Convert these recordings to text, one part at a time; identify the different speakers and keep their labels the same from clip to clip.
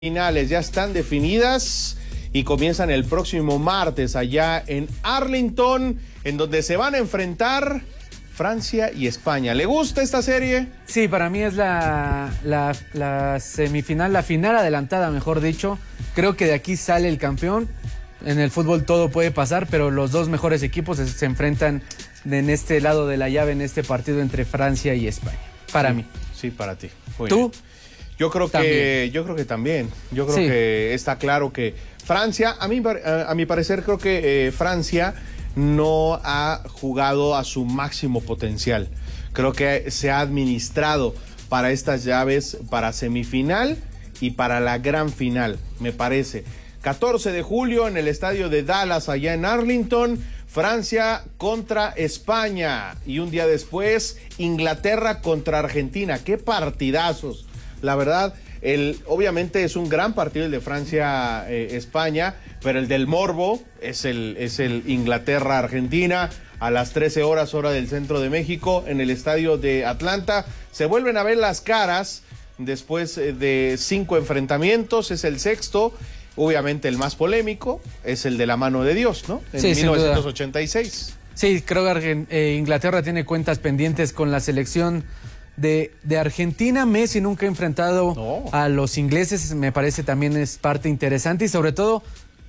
Speaker 1: Finales ya están definidas y comienzan el próximo martes allá en Arlington, en donde se van a enfrentar Francia y España. ¿Le gusta esta serie?
Speaker 2: Sí, para mí es la semifinal, la final adelantada, mejor dicho. Creo que de aquí sale el campeón. En el fútbol todo puede pasar, pero los dos mejores equipos se enfrentan en este lado de la llave, en este partido entre Francia y España. Para mí.
Speaker 1: Sí, para ti. Muy
Speaker 2: ¿Tú?
Speaker 1: Bien. Yo creo que también. Yo creo que está claro que Francia, a mi parecer, creo que Francia no ha jugado a su máximo potencial. Creo que se ha administrado para estas llaves, para semifinal y para la gran final, me parece. 14 de julio en el estadio de Dallas, allá en Arlington, Francia contra España. Y un día después, Inglaterra contra Argentina. ¡Qué partidazos! La verdad, obviamente es un gran partido el de Francia-España, pero el del morbo es el Inglaterra-Argentina a las 13 horas, hora del centro de México, en el estadio de Atlanta. Se vuelven a ver las caras después de 5 enfrentamientos, es el sexto. Obviamente el más polémico es el de la mano de Dios, ¿no? En 1986.
Speaker 2: Sí, creo que Inglaterra tiene cuentas pendientes con la selección de Argentina. Messi nunca ha enfrentado a los ingleses, me parece también es parte interesante y sobre todo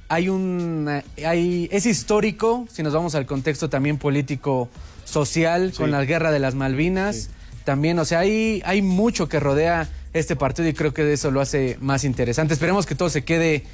Speaker 2: es histórico, si nos vamos al contexto también político, social, con la guerra de las Malvinas, también, o sea, hay mucho que rodea este partido y creo que eso lo hace más interesante. Esperemos que todo se quede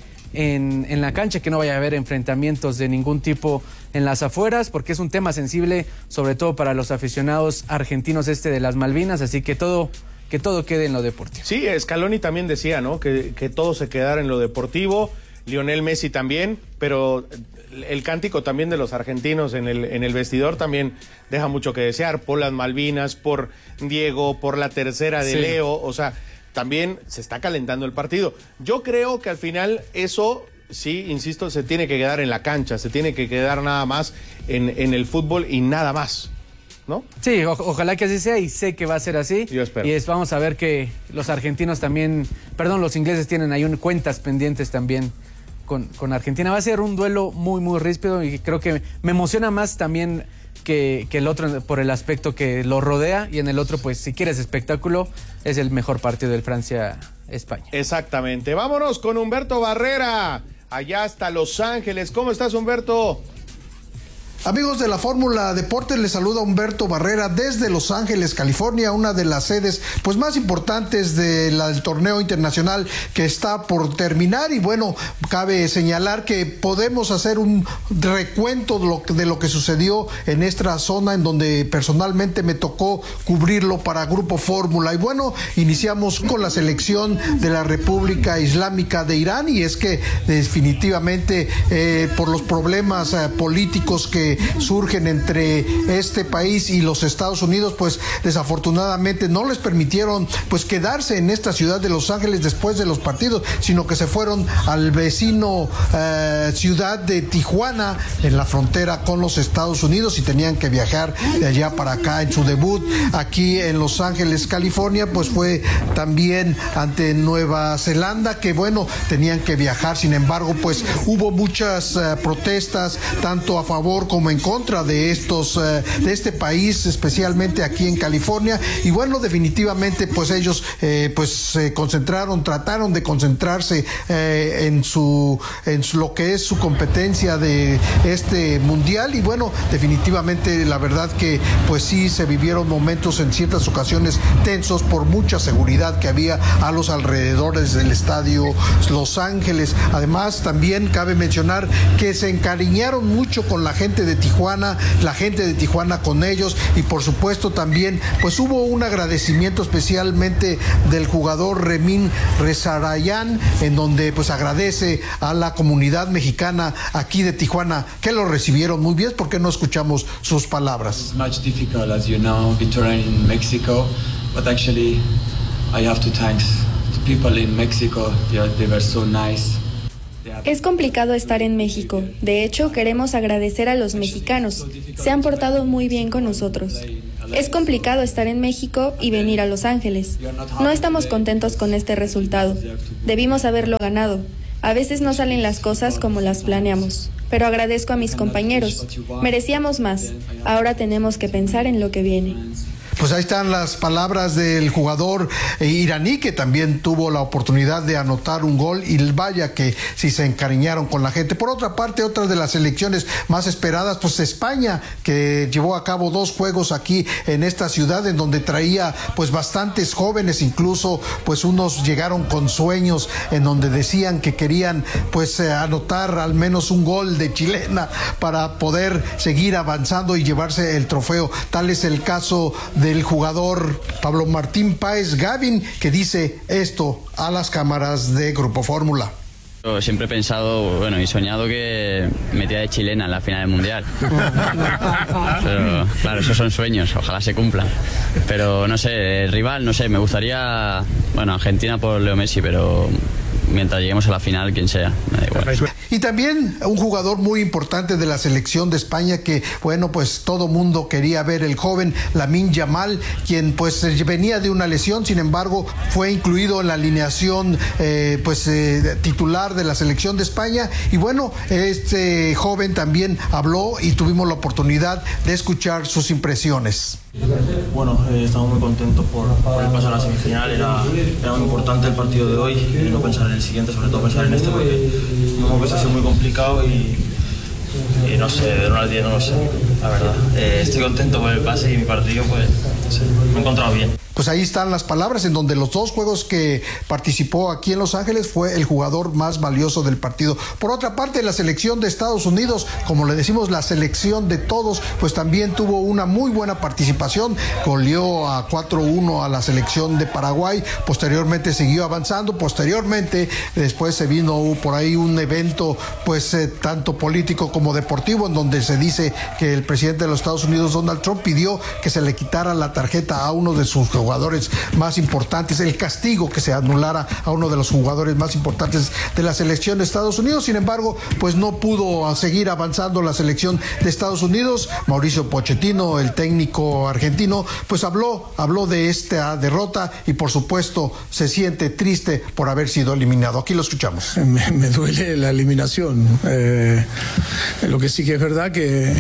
Speaker 2: en la cancha, que no vaya a haber enfrentamientos de ningún tipo en las afueras, porque es un tema sensible, sobre todo para los aficionados argentinos de las Malvinas, así que todo quede en lo deportivo.
Speaker 1: Sí, Scaloni también decía, ¿no? Que todo se quedara en lo deportivo, Lionel Messi también, pero el cántico también de los argentinos en el vestidor también deja mucho que desear, por las Malvinas, por Diego, por la tercera de Leo, o sea, también se está calentando el partido. Yo creo que al final eso, sí, insisto, se tiene que quedar en la cancha, se tiene que quedar nada más en el fútbol y nada más, ¿no? Sí,
Speaker 2: ojalá que así sea y sé que va a ser así.
Speaker 1: Yo espero.
Speaker 2: Y vamos a ver que los argentinos también, los ingleses tienen ahí cuentas pendientes también con Argentina. Va a ser un duelo muy, muy ríspido y creo que me emociona más también que el otro por el aspecto que lo rodea, y en el otro, pues, si quieres espectáculo, es el mejor partido del Francia-España.
Speaker 1: Exactamente. Vámonos con Humberto Barrera, allá hasta Los Ángeles. ¿Cómo estás, Humberto?
Speaker 3: Amigos de la Fórmula Deportes, les saluda Humberto Barrera desde Los Ángeles, California, una de las sedes pues más importantes del torneo internacional que está por terminar. Y bueno, cabe señalar que podemos hacer un recuento de lo que sucedió en esta zona, en donde personalmente me tocó cubrirlo para Grupo Fórmula. Y bueno, iniciamos con la selección de la República Islámica de Irán, y es que definitivamente por los problemas políticos que surgen entre este país y los Estados Unidos, pues desafortunadamente no les permitieron pues quedarse en esta ciudad de Los Ángeles después de los partidos, sino que se fueron al vecino ciudad de Tijuana, en la frontera con los Estados Unidos, y tenían que viajar de allá para acá. En su debut aquí en Los Ángeles, California, pues fue también ante Nueva Zelanda, que bueno, tenían que viajar. Sin embargo, pues hubo muchas protestas, tanto a favor como en contra de de este país, especialmente aquí en California. Y bueno, definitivamente pues ellos se trataron de concentrarse en lo que es su competencia de este mundial. Y bueno, definitivamente la verdad que pues sí se vivieron momentos en ciertas ocasiones tensos por mucha seguridad que había a los alrededores del estadio Los Ángeles. Además, también cabe mencionar que se encariñaron mucho con la gente de Tijuana, la gente de Tijuana con ellos, y por supuesto también pues hubo un agradecimiento especialmente del jugador Remín Rezarayan, en donde pues agradece a la comunidad mexicana aquí de Tijuana, que lo recibieron muy bien. ¿Por qué no escuchamos sus palabras?
Speaker 4: It's much difficult, as you know, between in Mexico, but actually I have to thank the people in Mexico. They were so nice.
Speaker 5: Es complicado estar en México. De hecho, queremos agradecer a los mexicanos. Se han portado muy bien con nosotros. Es complicado estar en México y venir a Los Ángeles. No estamos contentos con este resultado. Debimos haberlo ganado. A veces no salen las cosas como las planeamos, pero agradezco a mis compañeros. Merecíamos más. Ahora tenemos que pensar en lo que viene.
Speaker 3: Pues ahí están las palabras del jugador iraní, que también tuvo la oportunidad de anotar un gol, y vaya que sí se encariñaron con la gente. Por otra parte, otra de las selecciones más esperadas, pues España, que llevó a cabo 2 juegos aquí en esta ciudad, en donde traía pues bastantes jóvenes, incluso pues unos llegaron con sueños en donde decían que querían pues anotar al menos un gol de chilena para poder seguir avanzando y llevarse el trofeo. Tal es el caso del jugador Pablo Martín Páez Gavin, que dice esto a las cámaras de Grupo Fórmula.
Speaker 6: Yo siempre he pensado, bueno, y soñado que metía de chilena en la final del Mundial. Pero claro, esos son sueños, ojalá se cumplan. Pero no sé, el rival, no sé, me gustaría, bueno, Argentina por Leo Messi, pero mientras lleguemos a la final, quien sea, me da igual.
Speaker 3: Y también un jugador muy importante de la selección de España, que bueno, pues todo mundo quería ver, el joven Lamine Yamal, quien pues venía de una lesión, sin embargo fue incluido en la alineación titular de la selección de España. Y bueno, este joven también habló y tuvimos la oportunidad de escuchar sus impresiones.
Speaker 7: Bueno, estamos muy contentos por el paso a la semifinal. Era muy importante el partido de hoy y no pensar en el siguiente, sobre todo pensar en este, porque hemos visto ha sido muy complicado y no sé, de 1 al 10 no lo sé, la verdad. Estoy contento por el pase y mi partido, pues no sé, me he encontrado bien.
Speaker 3: Pues ahí están las palabras, en donde los 2 juegos que participó aquí en Los Ángeles fue el jugador más valioso del partido. Por otra parte, la selección de Estados Unidos, como le decimos, la selección de todos, pues también tuvo una muy buena participación. Goleó a 4-1 a la selección de Paraguay, posteriormente siguió avanzando, después se vino por ahí un evento pues tanto político como deportivo, en donde se dice que el presidente de los Estados Unidos, Donald Trump, pidió que se le quitara la tarjeta a uno de sus jugadores más importantes, el castigo que se anulara a uno de los jugadores más importantes de la selección de Estados Unidos. Sin embargo, pues no pudo seguir avanzando la selección de Estados Unidos. Mauricio Pochettino, el técnico argentino, pues habló de esta derrota y por supuesto se siente triste por haber sido eliminado. Aquí lo escuchamos.
Speaker 8: Me duele la eliminación. Lo que sí que es verdad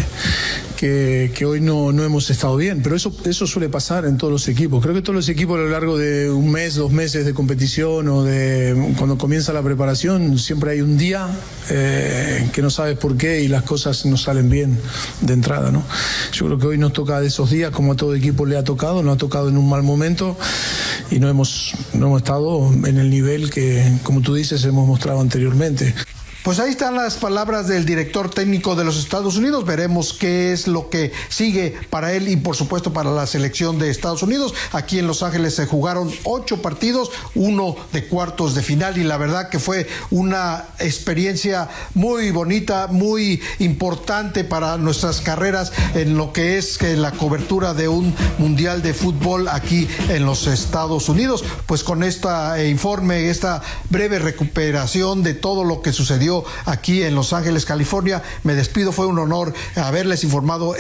Speaker 8: que hoy no hemos estado bien, pero eso suele pasar en todos los equipos. Creo que todos los equipos a lo largo de 1 mes, 2 meses de competición o de cuando comienza la preparación, siempre hay un día que no sabes por qué y las cosas no salen bien de entrada, ¿no? Yo creo que hoy nos toca de esos días, como a todo equipo le ha tocado, nos ha tocado en un mal momento y no hemos estado en el nivel que, como tú dices, hemos mostrado anteriormente.
Speaker 3: Pues ahí están las palabras del director técnico de los Estados Unidos. Veremos qué es lo que sigue para él y por supuesto para la selección de Estados Unidos. Aquí en Los Ángeles se jugaron 8 partidos, 1 de cuartos de final, y la verdad que fue una experiencia muy bonita, muy importante para nuestras carreras en lo que es la cobertura de un mundial de fútbol aquí en los Estados Unidos. Pues con este informe, esta breve recuperación de todo lo que sucedió aquí en Los Ángeles, California, me despido. Fue un honor haberles informado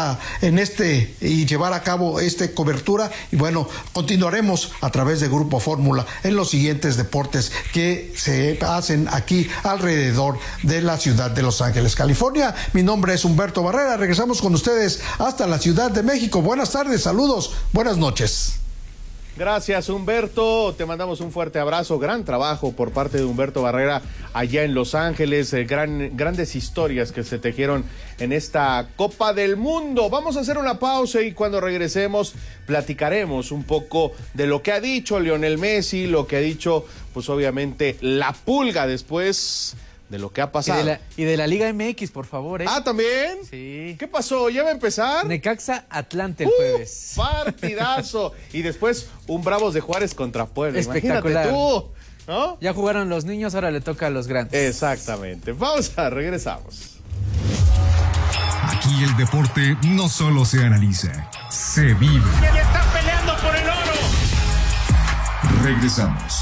Speaker 3: y llevar a cabo esta cobertura, y bueno, continuaremos a través de Grupo Fórmula en los siguientes deportes que se hacen aquí alrededor de la ciudad de Los Ángeles, California. Mi nombre es Humberto Barrera, regresamos con ustedes hasta la Ciudad de México. Buenas tardes, saludos, buenas noches.
Speaker 1: Gracias, Humberto. Te mandamos un fuerte abrazo. Gran trabajo por parte de Humberto Barrera allá en Los Ángeles. Grandes historias que se tejieron en esta Copa del Mundo. Vamos a hacer una pausa y cuando regresemos platicaremos un poco de lo que ha dicho Lionel Messi, lo que ha dicho, pues obviamente, la Pulga después de lo que ha pasado.
Speaker 2: Y de la Liga MX, por favor.
Speaker 1: Ah, ¿también?
Speaker 2: Sí.
Speaker 1: ¿Qué pasó? ¿Ya va a empezar?
Speaker 2: Necaxa Atlante el jueves.
Speaker 1: Partidazo. Y después un Bravos de Juárez contra Puebla.
Speaker 2: Espectacular.
Speaker 1: Imagínate tú, ¿no?
Speaker 2: Ya jugaron los niños, ahora le toca a los grandes.
Speaker 1: Exactamente. Pausa, regresamos.
Speaker 9: Aquí el deporte no solo se analiza, se vive.
Speaker 10: ¡Y está peleando por el oro!
Speaker 9: Regresamos.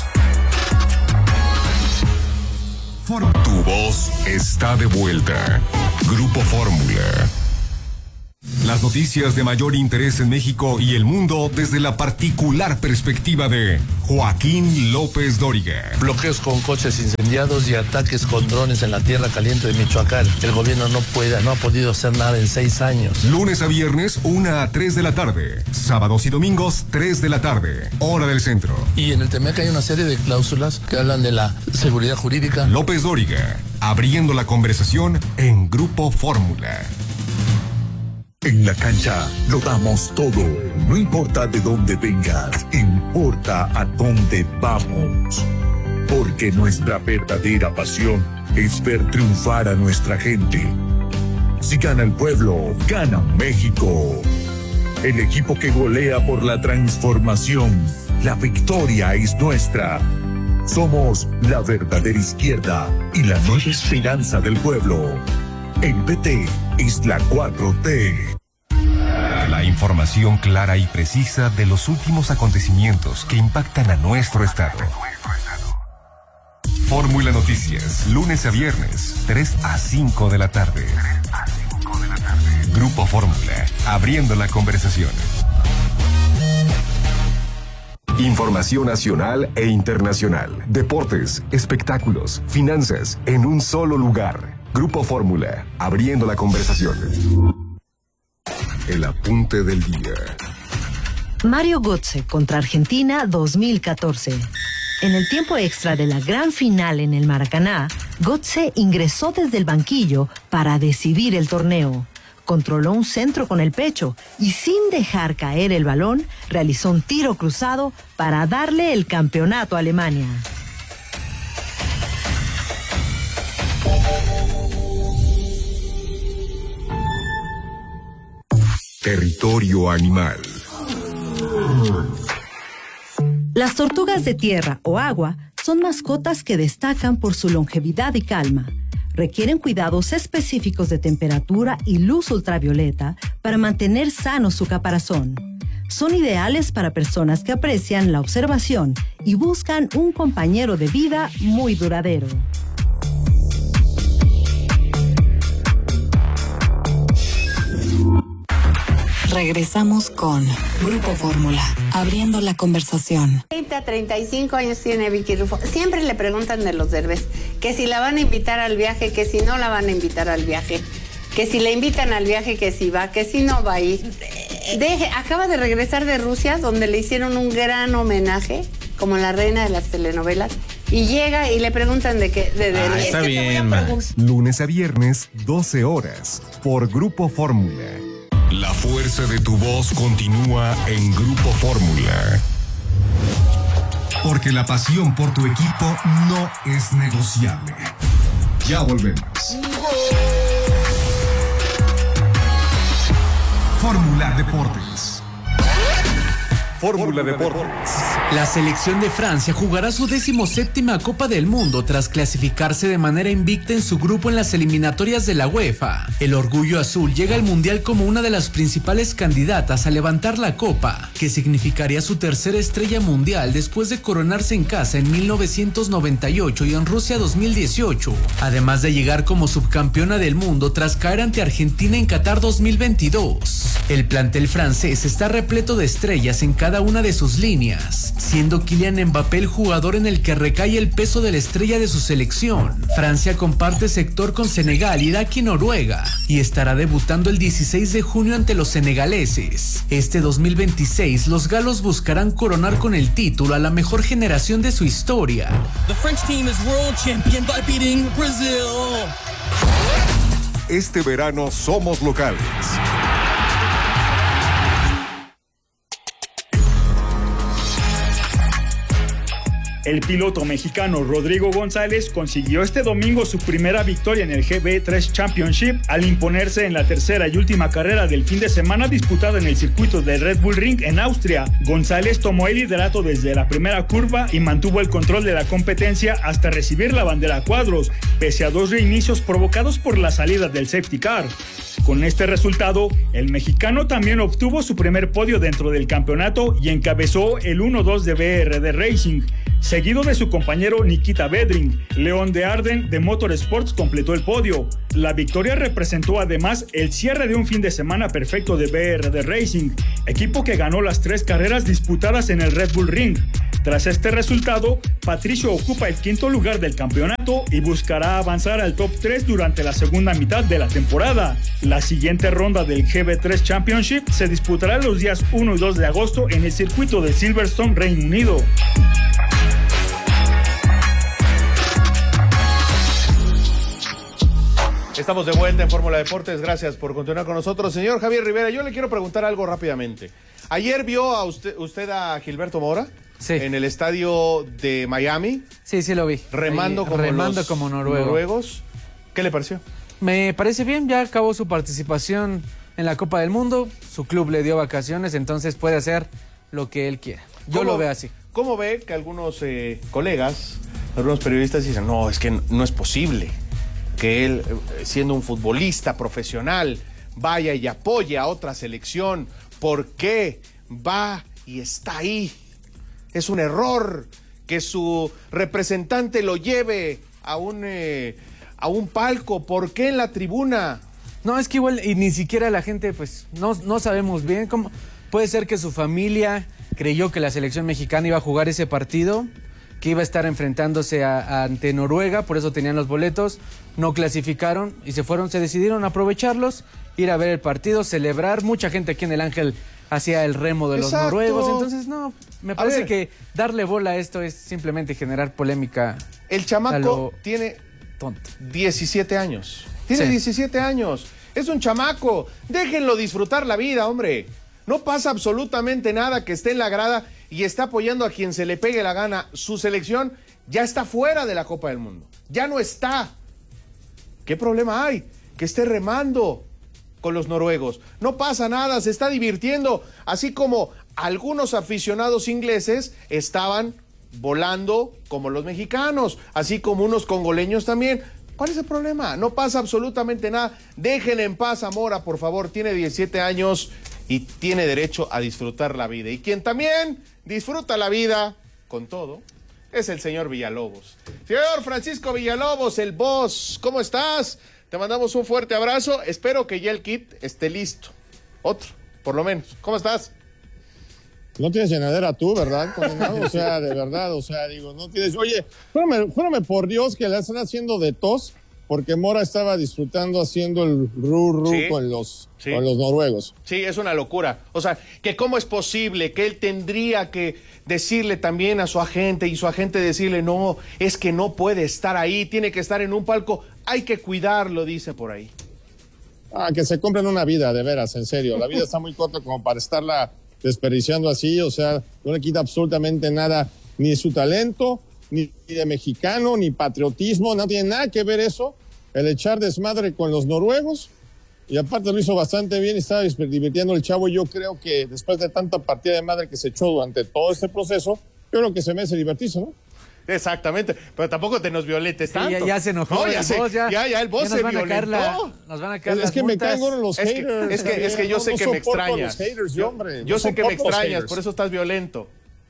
Speaker 9: Tu voz está de vuelta. Grupo Fórmula. Las noticias de mayor interés en México y el mundo desde la particular perspectiva de Joaquín López Dóriga.
Speaker 11: Bloqueos con coches incendiados y ataques con drones en la tierra caliente de Michoacán. El gobierno no ha podido hacer nada en 6 años.
Speaker 9: Lunes a viernes, 1 a 3 de la tarde. Sábados y domingos, 3 de la tarde. Hora del centro.
Speaker 11: Y en el TEMEC hay una serie de cláusulas que hablan de la seguridad jurídica.
Speaker 9: López Dóriga, abriendo la conversación en Grupo Fórmula.
Speaker 12: En la cancha lo damos todo, no importa de dónde vengas, importa a dónde vamos. Porque nuestra verdadera pasión es ver triunfar a nuestra gente. Si gana el pueblo, gana México. El equipo que golea por la transformación, la victoria es nuestra. Somos la verdadera izquierda y la nueva esperanza del pueblo. El PT es la 4T.
Speaker 9: La información clara y precisa de los últimos acontecimientos que impactan a nuestro estado. Fórmula Noticias, lunes a viernes, 3 a 5 de la tarde. Grupo Fórmula, abriendo la conversación. Información nacional e internacional, deportes, espectáculos, finanzas, en un solo lugar. Grupo Fórmula, abriendo la conversación. El apunte del día.
Speaker 13: Mario Götze contra Argentina 2014. En el tiempo extra de la gran final en el Maracaná, Götze ingresó desde el banquillo para decidir el torneo. Controló un centro con el pecho y sin dejar caer el balón, realizó un tiro cruzado para darle el campeonato a Alemania.
Speaker 9: Territorio animal.
Speaker 13: Las tortugas de tierra o agua son mascotas que destacan por su longevidad y calma. Requieren cuidados específicos de temperatura y luz ultravioleta para mantener sano su caparazón. Son ideales para personas que aprecian la observación y buscan un compañero de vida muy duradero.
Speaker 14: Regresamos con Grupo Fórmula, abriendo la conversación.
Speaker 15: 30 a 35 años tiene Vicky Rufo. Siempre le preguntan de los Derbez, que si la van a invitar al viaje, que si no la van a invitar al viaje, que si la invitan al viaje, que si va, que si no va a ir. Acaba de regresar de Rusia, donde le hicieron un gran homenaje, como la reina de las telenovelas, y llega y le preguntan de qué.
Speaker 9: Está bien, Max. Lunes a viernes, 12 horas, por Grupo Fórmula. La fuerza de tu voz continúa en Grupo Fórmula. Porque la pasión por tu equipo no es negociable. Ya volvemos. Fórmula Deportes. Fórmula Deportes.
Speaker 2: La selección de Francia jugará su 17ª Copa del Mundo tras clasificarse de manera invicta en su grupo en las eliminatorias de la UEFA. El orgullo azul llega al Mundial como una de las principales candidatas a levantar la copa, que significaría su tercera estrella mundial después de coronarse en casa en 1998 y en Rusia 2018, además de llegar como subcampeona del mundo tras caer ante Argentina en Qatar 2022. El plantel francés está repleto de estrellas en cada una de sus líneas, siendo Kylian Mbappé el jugador en el que recae el peso de la estrella de su selección. Francia comparte sector con Senegal, Irak y Noruega, y estará debutando el 16 de junio ante los senegaleses. Este 2026, los galos buscarán coronar con el título a la mejor generación de su historia.
Speaker 16: The French team is world champion by beating Brazil.
Speaker 9: Este verano somos locales.
Speaker 17: El piloto mexicano Rodrigo González consiguió este domingo su primera victoria en el GB3 Championship al imponerse en la tercera y última carrera del fin de semana disputada en el circuito del Red Bull Ring en Austria. González tomó el liderato desde la primera curva y mantuvo el control de la competencia hasta recibir la bandera a cuadros, pese a 2 reinicios provocados por la salida del safety car. Con este resultado, el mexicano también obtuvo su primer podio dentro del campeonato y encabezó el 1-2 de BRD Racing. seguido de su compañero Nikita Bedring. León de Arden de Motorsports completó el podio. La victoria representó además el cierre de un fin de semana perfecto de BRD Racing, equipo que ganó las 3 carreras disputadas en el Red Bull Ring. Tras este resultado, Patricio ocupa el 5º lugar del campeonato y buscará avanzar al top 3 durante la segunda mitad de la temporada. La siguiente ronda del GB3 Championship se disputará los días 1 y 2 de agosto en el circuito de Silverstone, Reino Unido.
Speaker 1: Estamos de vuelta en Fórmula Deportes, gracias por continuar con nosotros. Señor Javier Rivera, yo le quiero preguntar algo rápidamente. ¿Ayer vio a usted a Gilberto Mora? Sí. En el estadio de Miami.
Speaker 2: Sí, sí lo vi.
Speaker 1: Remando como noruegos. ¿Qué le pareció?
Speaker 2: Me parece bien, ya acabó su participación en la Copa del Mundo, su club le dio vacaciones, entonces puede hacer lo que él quiera. Yo lo veo así.
Speaker 1: ¿Cómo ve que algunos colegas, algunos periodistas dicen, no, es que no es posible que él, siendo un futbolista profesional, vaya y apoye a otra selección? ¿Por qué va y está ahí? Es un error que su representante lo lleve a un palco. ¿Por qué en la tribuna?
Speaker 2: No, es que igual, y ni siquiera la gente, pues, no sabemos bien cómo. Puede ser que su familia creyó que la selección mexicana iba a jugar ese partido, que iba a estar enfrentándose ante Noruega, por eso tenían los boletos, no clasificaron y se decidieron aprovecharlos, ir a ver el partido, celebrar. Mucha gente aquí en el Ángel hacía el remo de los noruegos, entonces no, me parece que darle bola a esto es simplemente generar polémica.
Speaker 1: El chamaco tiene 17 años. Tiene 17 años. Es un chamaco. Déjenlo disfrutar la vida, hombre. No pasa absolutamente nada que esté en la grada y está apoyando a quien se le pegue la gana. Su selección ya está fuera de la Copa del Mundo. Ya no está. ¿Qué problema hay? Que esté remando con los noruegos. No pasa nada, se está divirtiendo. Así como algunos aficionados ingleses estaban volando como los mexicanos, así como unos congoleños también. ¿Cuál es el problema? No pasa absolutamente nada. Dejen en paz a Mora, por favor. Tiene 17 años y tiene derecho a disfrutar la vida. Y quien también disfruta la vida con todo es el señor Villalobos. Señor Francisco Villalobos, el boss, ¿cómo estás? Te mandamos un fuerte abrazo. Espero que ya el kit esté listo. Otro, por lo menos. ¿Cómo estás?
Speaker 18: No tienes llenadera tú, ¿verdad? O sea, de verdad, o sea, digo, no tienes... Oye, júrame por Dios que la están haciendo de tos, porque Mora estaba disfrutando haciendo el ru con los noruegos.
Speaker 1: Sí, es una locura. O sea, que cómo es posible que él tendría que decirle también a su agente y su agente decirle, no, es que no puede estar ahí, tiene que estar en un palco, hay que cuidarlo, dice por ahí.
Speaker 18: Que se compren una vida, de veras, en serio. La vida está muy corta como para estarla desperdiciando así, o sea, no le quita absolutamente nada, ni su talento, ni de mexicano, ni patriotismo, no tiene nada que ver eso, el echar desmadre con los noruegos, y aparte lo hizo bastante bien y estaba divirtiendo el chavo. Yo creo que después de tanta partida de madre que se echó durante todo este proceso, yo creo que se merece divertirse, ¿no?
Speaker 1: Exactamente, pero tampoco te nos violetes tanto.
Speaker 2: Sí, ya se enojó.
Speaker 1: No, ya el boss se violentó.
Speaker 2: Nos van a caer
Speaker 18: es que me caen gordos los haters.
Speaker 1: Es que yo sé que me extrañas. Yo sé que me extrañas, por eso estás violento.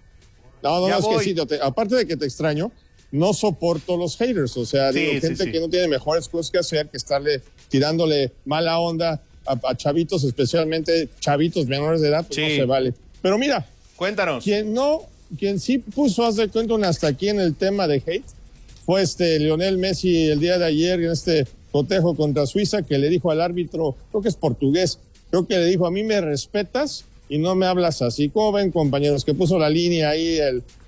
Speaker 18: No, es que sí, aparte de que te extraño, no soporto los haters. O sea, digo, gente que no tiene mejores cosas que hacer que estarle tirándole mala onda a chavitos, especialmente chavitos menores de edad, pues no se vale. Pero mira,
Speaker 1: cuéntanos.
Speaker 18: Quien sí puso, haz de cuenta, hasta aquí en el tema de hate, fue Lionel Messi el día de ayer en este cotejo contra Suiza, que le dijo al árbitro, creo que es portugués, creo que le dijo, a mí me respetas y no me hablas así. ¿Cómo ven, compañeros? Que puso la línea ahí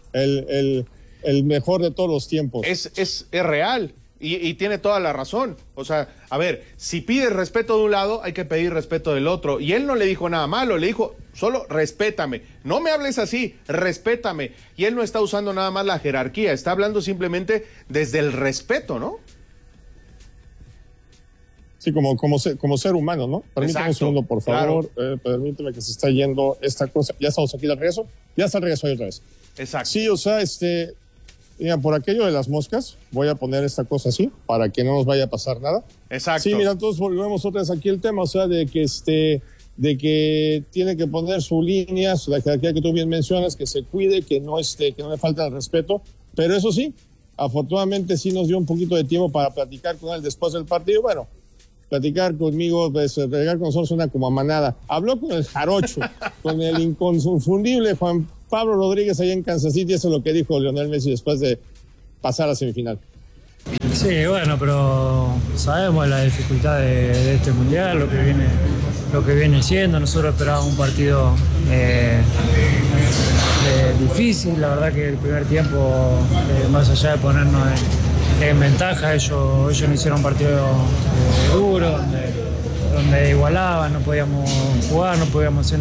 Speaker 18: el mejor de todos los tiempos.
Speaker 1: Es real y tiene toda la razón. O sea, a ver, si pides respeto de un lado, hay que pedir respeto del otro. Y él no le dijo nada malo, le dijo, solo respétame. No me hables así, respétame. Y él no está usando nada más la jerarquía, está hablando simplemente desde el respeto, ¿no?
Speaker 18: Sí, como ser humano, ¿no? Permítame un segundo, por favor. Claro. Permíteme que se está yendo esta cosa. ¿Ya estamos aquí de regreso? Ya está el regreso ahí otra vez.
Speaker 1: Exacto.
Speaker 18: Sí, o sea, mira, por aquello de las moscas, voy a poner esta cosa así, para que no nos vaya a pasar nada.
Speaker 1: Exacto.
Speaker 18: Sí, mira, entonces volvemos otra vez aquí el tema, o sea, de que de que tiene que poner su línea, la jerarquía que tú bien mencionas, que se cuide, que no le falte el respeto, pero eso sí, afortunadamente sí nos dio un poquito de tiempo para platicar con él después del partido. Bueno, platicar conmigo, pues platicar con nosotros suena como a manada. Habló con el jarocho, con el inconfundible Juan Pablo Rodríguez allá en Kansas City. Eso es lo que dijo Lionel Messi después de pasar a semifinal.
Speaker 19: Sí, bueno, pero sabemos la dificultad de este mundial, lo que viene siendo. Nosotros esperábamos un partido difícil. La verdad que el primer tiempo, más allá de ponernos en ventaja, ellos no hicieron un partido duro, donde igualaban, no podíamos jugar, no podíamos hacer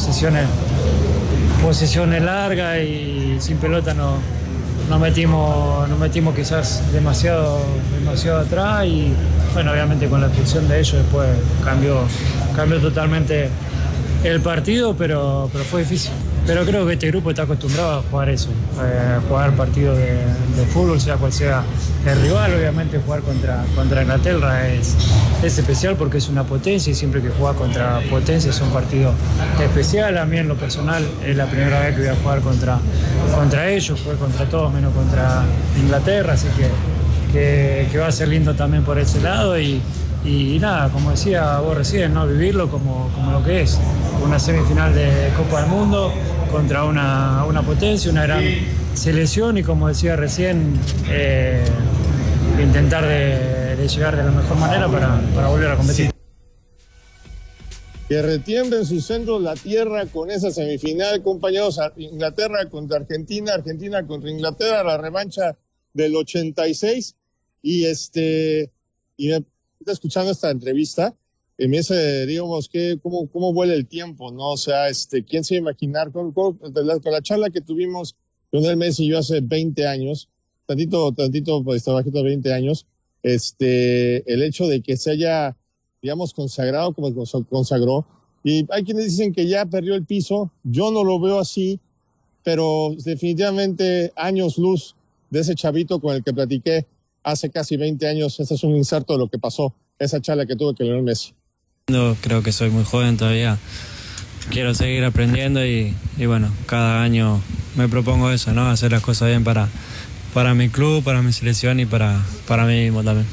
Speaker 19: posesiones largas y sin pelota nos metimos quizás demasiado atrás y bueno, obviamente con la expulsión de ellos después cambió totalmente el partido, pero fue difícil. Pero creo que este grupo está acostumbrado a jugar eso, a jugar partidos de fútbol, sea cual sea el rival. Obviamente jugar contra Inglaterra es especial porque es una potencia y siempre que juega contra potencia es un partido especial. A mí en lo personal es la primera vez que voy a jugar contra ellos, jugué contra todos menos contra Inglaterra, así que va a ser lindo también por ese lado y nada, como decía vos recién, ¿no? Vivirlo como lo que es, una semifinal de Copa del Mundo contra una potencia, una gran selección y como decía recién, intentar de llegar de la mejor manera para volver a competir.
Speaker 18: Que retiembre en sus centros la tierra con esa semifinal, compañeros. Inglaterra contra Argentina, Argentina contra Inglaterra, la revancha del 86 y me escuchando esta entrevista, me dice, digamos, cómo vuela el tiempo, ¿no? O sea, ¿quién se iba a imaginar con la charla que tuvimos Lionel Messi y yo hace 20 años, tantito, pues, bajito de 20 años, el hecho de que se haya, digamos, consagrado como consagró, y hay quienes dicen que ya perdió el piso, yo no lo veo así, pero definitivamente años luz de ese chavito con el que platiqué hace casi 20 años. Este es un inserto de lo que pasó, esa charla que tuve con Lionel Messi.
Speaker 20: No, creo que soy muy joven todavía. Quiero seguir aprendiendo y bueno, cada año me propongo eso, ¿no? Hacer las cosas bien para mi club, para mi selección y para mí mismo también.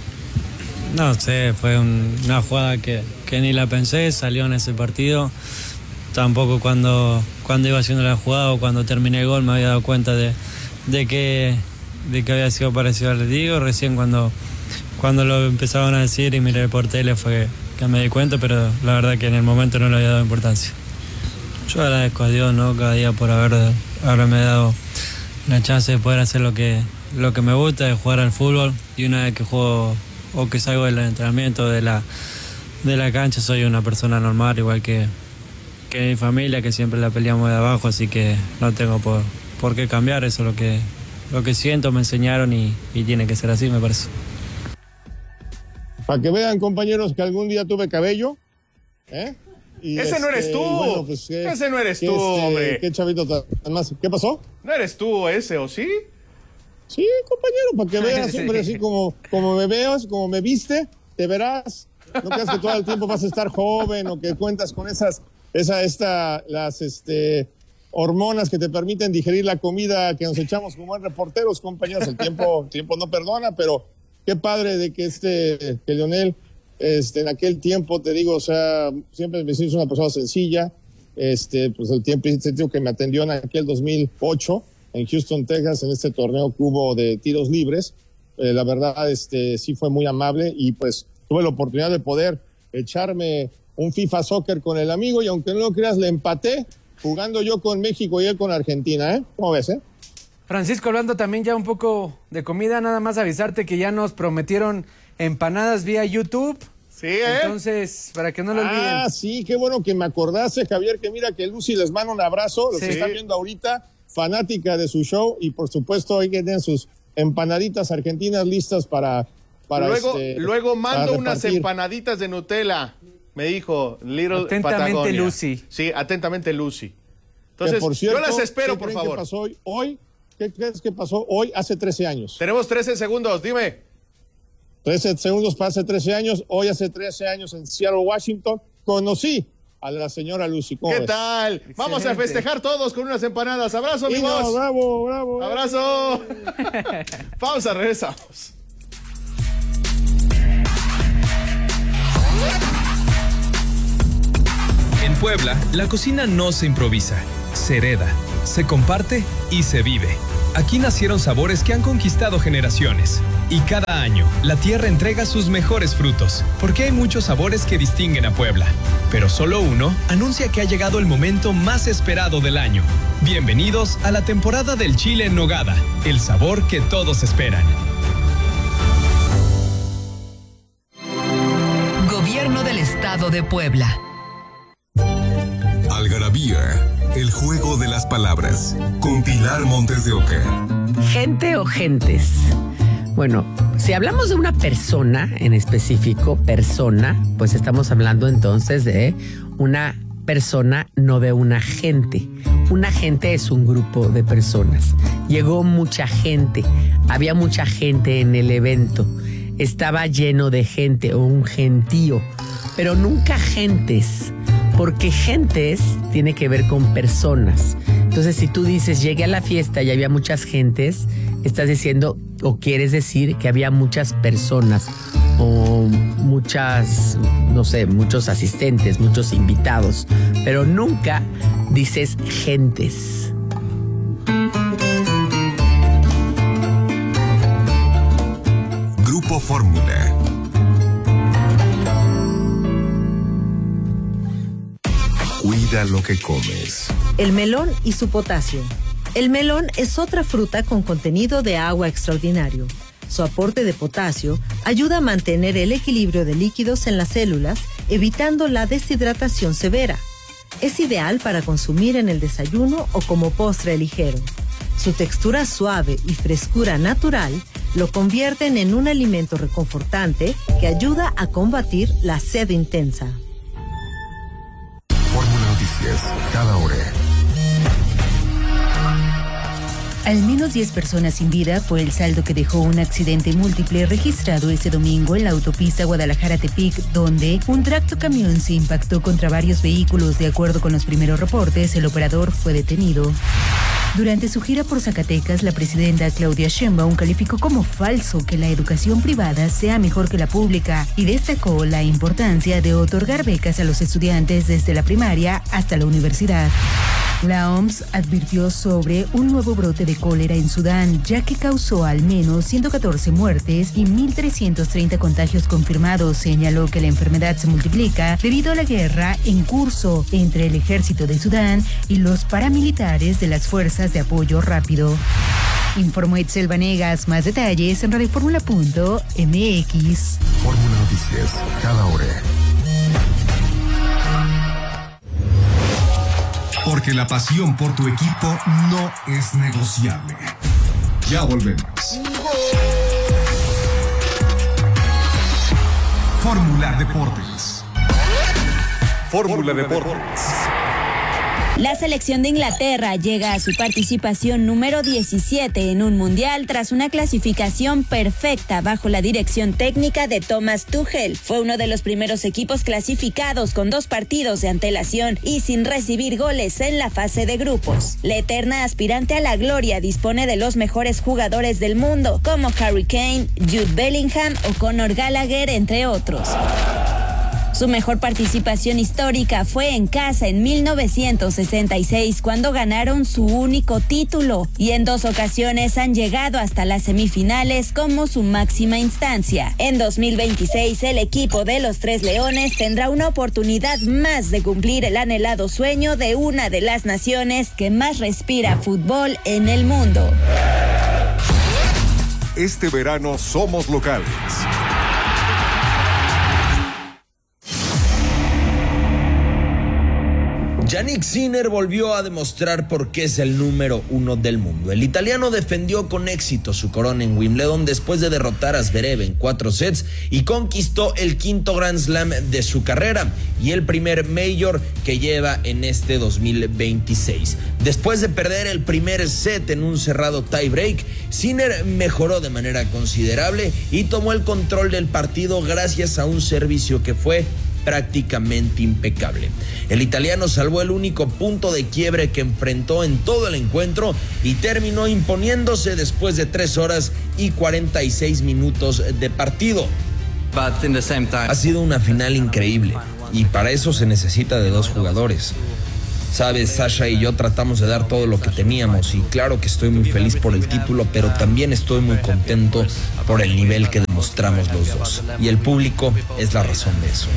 Speaker 20: No sé, fue una jugada que ni la pensé, salió en ese partido. Tampoco cuando iba haciendo la jugada o cuando terminé el gol me había dado cuenta de que había sido parecido al Diego. Recién cuando lo empezaron a decir y miré por tele fue que me di cuenta, pero la verdad que en el momento no le había dado importancia. Yo agradezco a Dios, ¿no? Cada día por haberme dado la chance de poder hacer lo que me gusta, de jugar al fútbol. Y una vez que juego o que salgo del entrenamiento, de la cancha, soy una persona normal, igual que mi familia, que siempre la peleamos de abajo, así que no tengo por qué cambiar. Eso es lo que siento, me enseñaron y tiene que ser así, me parece.
Speaker 18: Para que vean, compañeros, que algún día tuve cabello, Y
Speaker 1: ese no eres tú. Bueno, pues, ese no eres tú, hombre.
Speaker 18: Qué chavito tan más. ¿Qué pasó?
Speaker 1: ¿No eres tú ese, o sí?
Speaker 18: Sí, compañero, para que veas, siempre así como me veas, como me viste, te verás. No creas que todo el tiempo vas a estar joven o que cuentas con las hormonas que te permiten digerir la comida que nos echamos como reporteros, compañeros. El tiempo no perdona, pero qué padre de que Lionel, en aquel tiempo, te digo, o sea, siempre me hizo una persona sencilla. Pues el tiempo que me atendió en aquel 2008 en Houston, Texas, en este torneo que hubo de tiros libres, la verdad, sí fue muy amable y pues tuve la oportunidad de poder echarme un FIFA Soccer con el amigo y aunque no lo creas, le empaté jugando yo con México y él con Argentina, ¿Cómo ves,
Speaker 2: Francisco, hablando también ya un poco de comida, nada más avisarte que ya nos prometieron empanadas vía YouTube.
Speaker 1: Sí,
Speaker 2: Entonces, para que no lo olviden.
Speaker 18: Ah, sí, qué bueno que me acordaste, Javier, que mira que Lucy les manda un abrazo, los que están viendo ahorita, fanática de su show, y por supuesto ahí que tienen sus empanaditas argentinas listas para
Speaker 1: luego mando unas empanaditas de Nutella, me dijo Little
Speaker 2: atentamente
Speaker 1: Patagonia.
Speaker 2: Lucy.
Speaker 1: Sí, atentamente Lucy. Entonces,
Speaker 18: por cierto,
Speaker 1: yo las espero, por favor.
Speaker 18: ¿Qué pasó hoy? ¿Qué crees que pasó hoy hace 13 años?
Speaker 1: Tenemos 13 segundos, dime. 13
Speaker 18: segundos para hace 13 años. Hoy hace 13 años en Seattle, Washington, conocí a la señora Lucy.
Speaker 1: ¿Qué tal? Excelente. Vamos a festejar todos con unas empanadas. Abrazo, amigos.
Speaker 18: Bravo, bravo.
Speaker 1: Abrazo. Pausa, regresamos.
Speaker 21: En Puebla, la cocina no se improvisa, se hereda, se comparte y se vive. Aquí nacieron sabores que han conquistado generaciones. Y cada año, la tierra entrega sus mejores frutos, porque hay muchos sabores que distinguen a Puebla. Pero solo uno anuncia que ha llegado el momento más esperado del año. Bienvenidos a la temporada del chile en nogada, el sabor que todos esperan.
Speaker 22: Gobierno del Estado de Puebla.
Speaker 9: Algarabía, el juego de las palabras, con Pilar Montes de Oca.
Speaker 23: Gente o gentes. Bueno, si hablamos de una persona en específico, pues estamos hablando entonces de una persona, no de una gente. Una gente es un grupo de personas. Llegó mucha gente, había mucha gente en el evento. Estaba lleno de gente o un gentío, pero nunca gentes. Porque gentes tiene que ver con personas. Entonces, si tú dices, llegué a la fiesta y había muchas gentes, estás diciendo o quieres decir que había muchas personas o muchas, no sé, muchos asistentes, muchos invitados, pero nunca dices gentes.
Speaker 9: Grupo Fórmula. Cuida lo que comes.
Speaker 13: El melón y su potasio. El melón es otra fruta con contenido de agua extraordinario. Su aporte de potasio ayuda a mantener el equilibrio de líquidos en las células, evitando la deshidratación severa. Es ideal para consumir en el desayuno o como postre ligero. Su textura suave y frescura natural lo convierten en un alimento reconfortante que ayuda a combatir la sed intensa.
Speaker 9: Fórmula Noticias, cada hora.
Speaker 24: Al menos 10 personas sin vida fue el saldo que dejó un accidente múltiple registrado ese domingo en la autopista Guadalajara-Tepic, donde un tractocamión se impactó contra varios vehículos. De acuerdo con los primeros reportes, el operador fue detenido. Durante su gira por Zacatecas, la presidenta Claudia Sheinbaum calificó como falso que la educación privada sea mejor que la pública y destacó la importancia de otorgar becas a los estudiantes desde la primaria hasta la universidad. La OMS advirtió sobre un nuevo brote de cólera en Sudán, ya que causó al menos 114 muertes y 1.330 contagios confirmados. Señaló que la enfermedad se multiplica debido a la guerra en curso entre el ejército de Sudán y los paramilitares de las fuerzas de apoyo rápido. Informó Itzel Vanegas. Más detalles en radioformula.mx.
Speaker 9: Fórmula Noticias, cada hora. Porque la pasión por tu equipo no es negociable. Ya volvemos. Fórmula Deportes. Fórmula Deportes.
Speaker 25: La selección de Inglaterra llega a su participación número 17 en un mundial tras una clasificación perfecta bajo la dirección técnica de Thomas Tuchel. Fue uno de los primeros equipos clasificados con 2 partidos de antelación y sin recibir goles en la fase de grupos. La eterna aspirante a la gloria dispone de los mejores jugadores del mundo, como Harry Kane, Jude Bellingham o Conor Gallagher, entre otros. Su mejor participación histórica fue en casa en 1966, cuando ganaron su único título, y en 2 ocasiones han llegado hasta las semifinales como su máxima instancia. En 2026, el equipo de los Tres Leones tendrá una oportunidad más de cumplir el anhelado sueño de una de las naciones que más respira fútbol en el mundo.
Speaker 9: Este verano somos locales.
Speaker 26: Jannik Sinner volvió a demostrar por qué es el número 1 del mundo. El italiano defendió con éxito su corona en Wimbledon después de derrotar a Zverev en 4 sets y conquistó el 5º Grand Slam de su carrera y el primer Major que lleva en este 2026. Después de perder el primer set en un cerrado tie-break, Sinner mejoró de manera considerable y tomó el control del partido gracias a un servicio que fue prácticamente impecable. El italiano salvó el único punto de quiebre que enfrentó en todo el encuentro y terminó imponiéndose después de 3 horas y 46 minutos de partido. Ha sido una final increíble y para eso se necesita de 2 jugadores. Sabes, Sasha y yo tratamos de dar todo lo que teníamos y claro que estoy muy feliz por el título, pero también estoy muy contento por el nivel que demostramos los dos. Y el público es la razón de eso.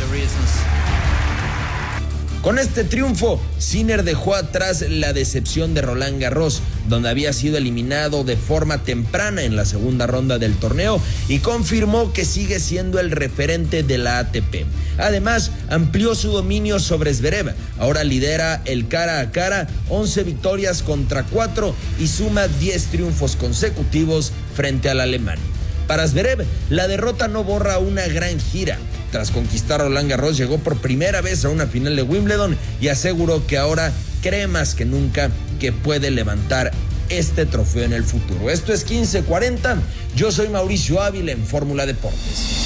Speaker 26: Con este triunfo, Sinner dejó atrás la decepción de Roland Garros, donde había sido eliminado de forma temprana en la segunda ronda del torneo y confirmó que sigue siendo el referente de la ATP. Además, amplió su dominio sobre Zverev. Ahora lidera el cara a cara, 11 victorias contra 4 y suma 10 triunfos consecutivos frente al alemán. Para Zverev, la derrota no borra una gran gira. Tras conquistar Roland Garros, llegó por primera vez a una final de Wimbledon y aseguró que ahora cree más que nunca que puede levantar este trofeo en el futuro. Esto es 1540. Yo soy Mauricio Ávila en Fórmula Deportes.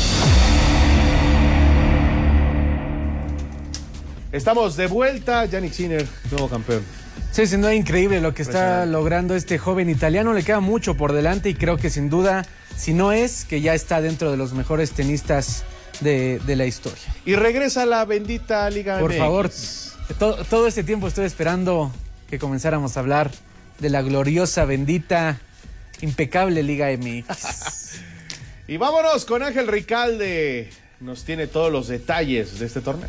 Speaker 1: Estamos de vuelta. Jannik Sinner, nuevo campeón.
Speaker 2: Sí, sin duda increíble lo que está logrando este joven italiano. Le queda mucho por delante y creo que sin duda, si no es, que ya está dentro de los mejores tenistas de la historia.
Speaker 1: Y regresa a la bendita Liga MX.
Speaker 2: Por favor, todo este tiempo estoy esperando que comenzáramos a hablar de la gloriosa, bendita, impecable Liga MX.
Speaker 1: Y vámonos con Ángel Ricalde. Nos tiene todos los detalles de este torneo.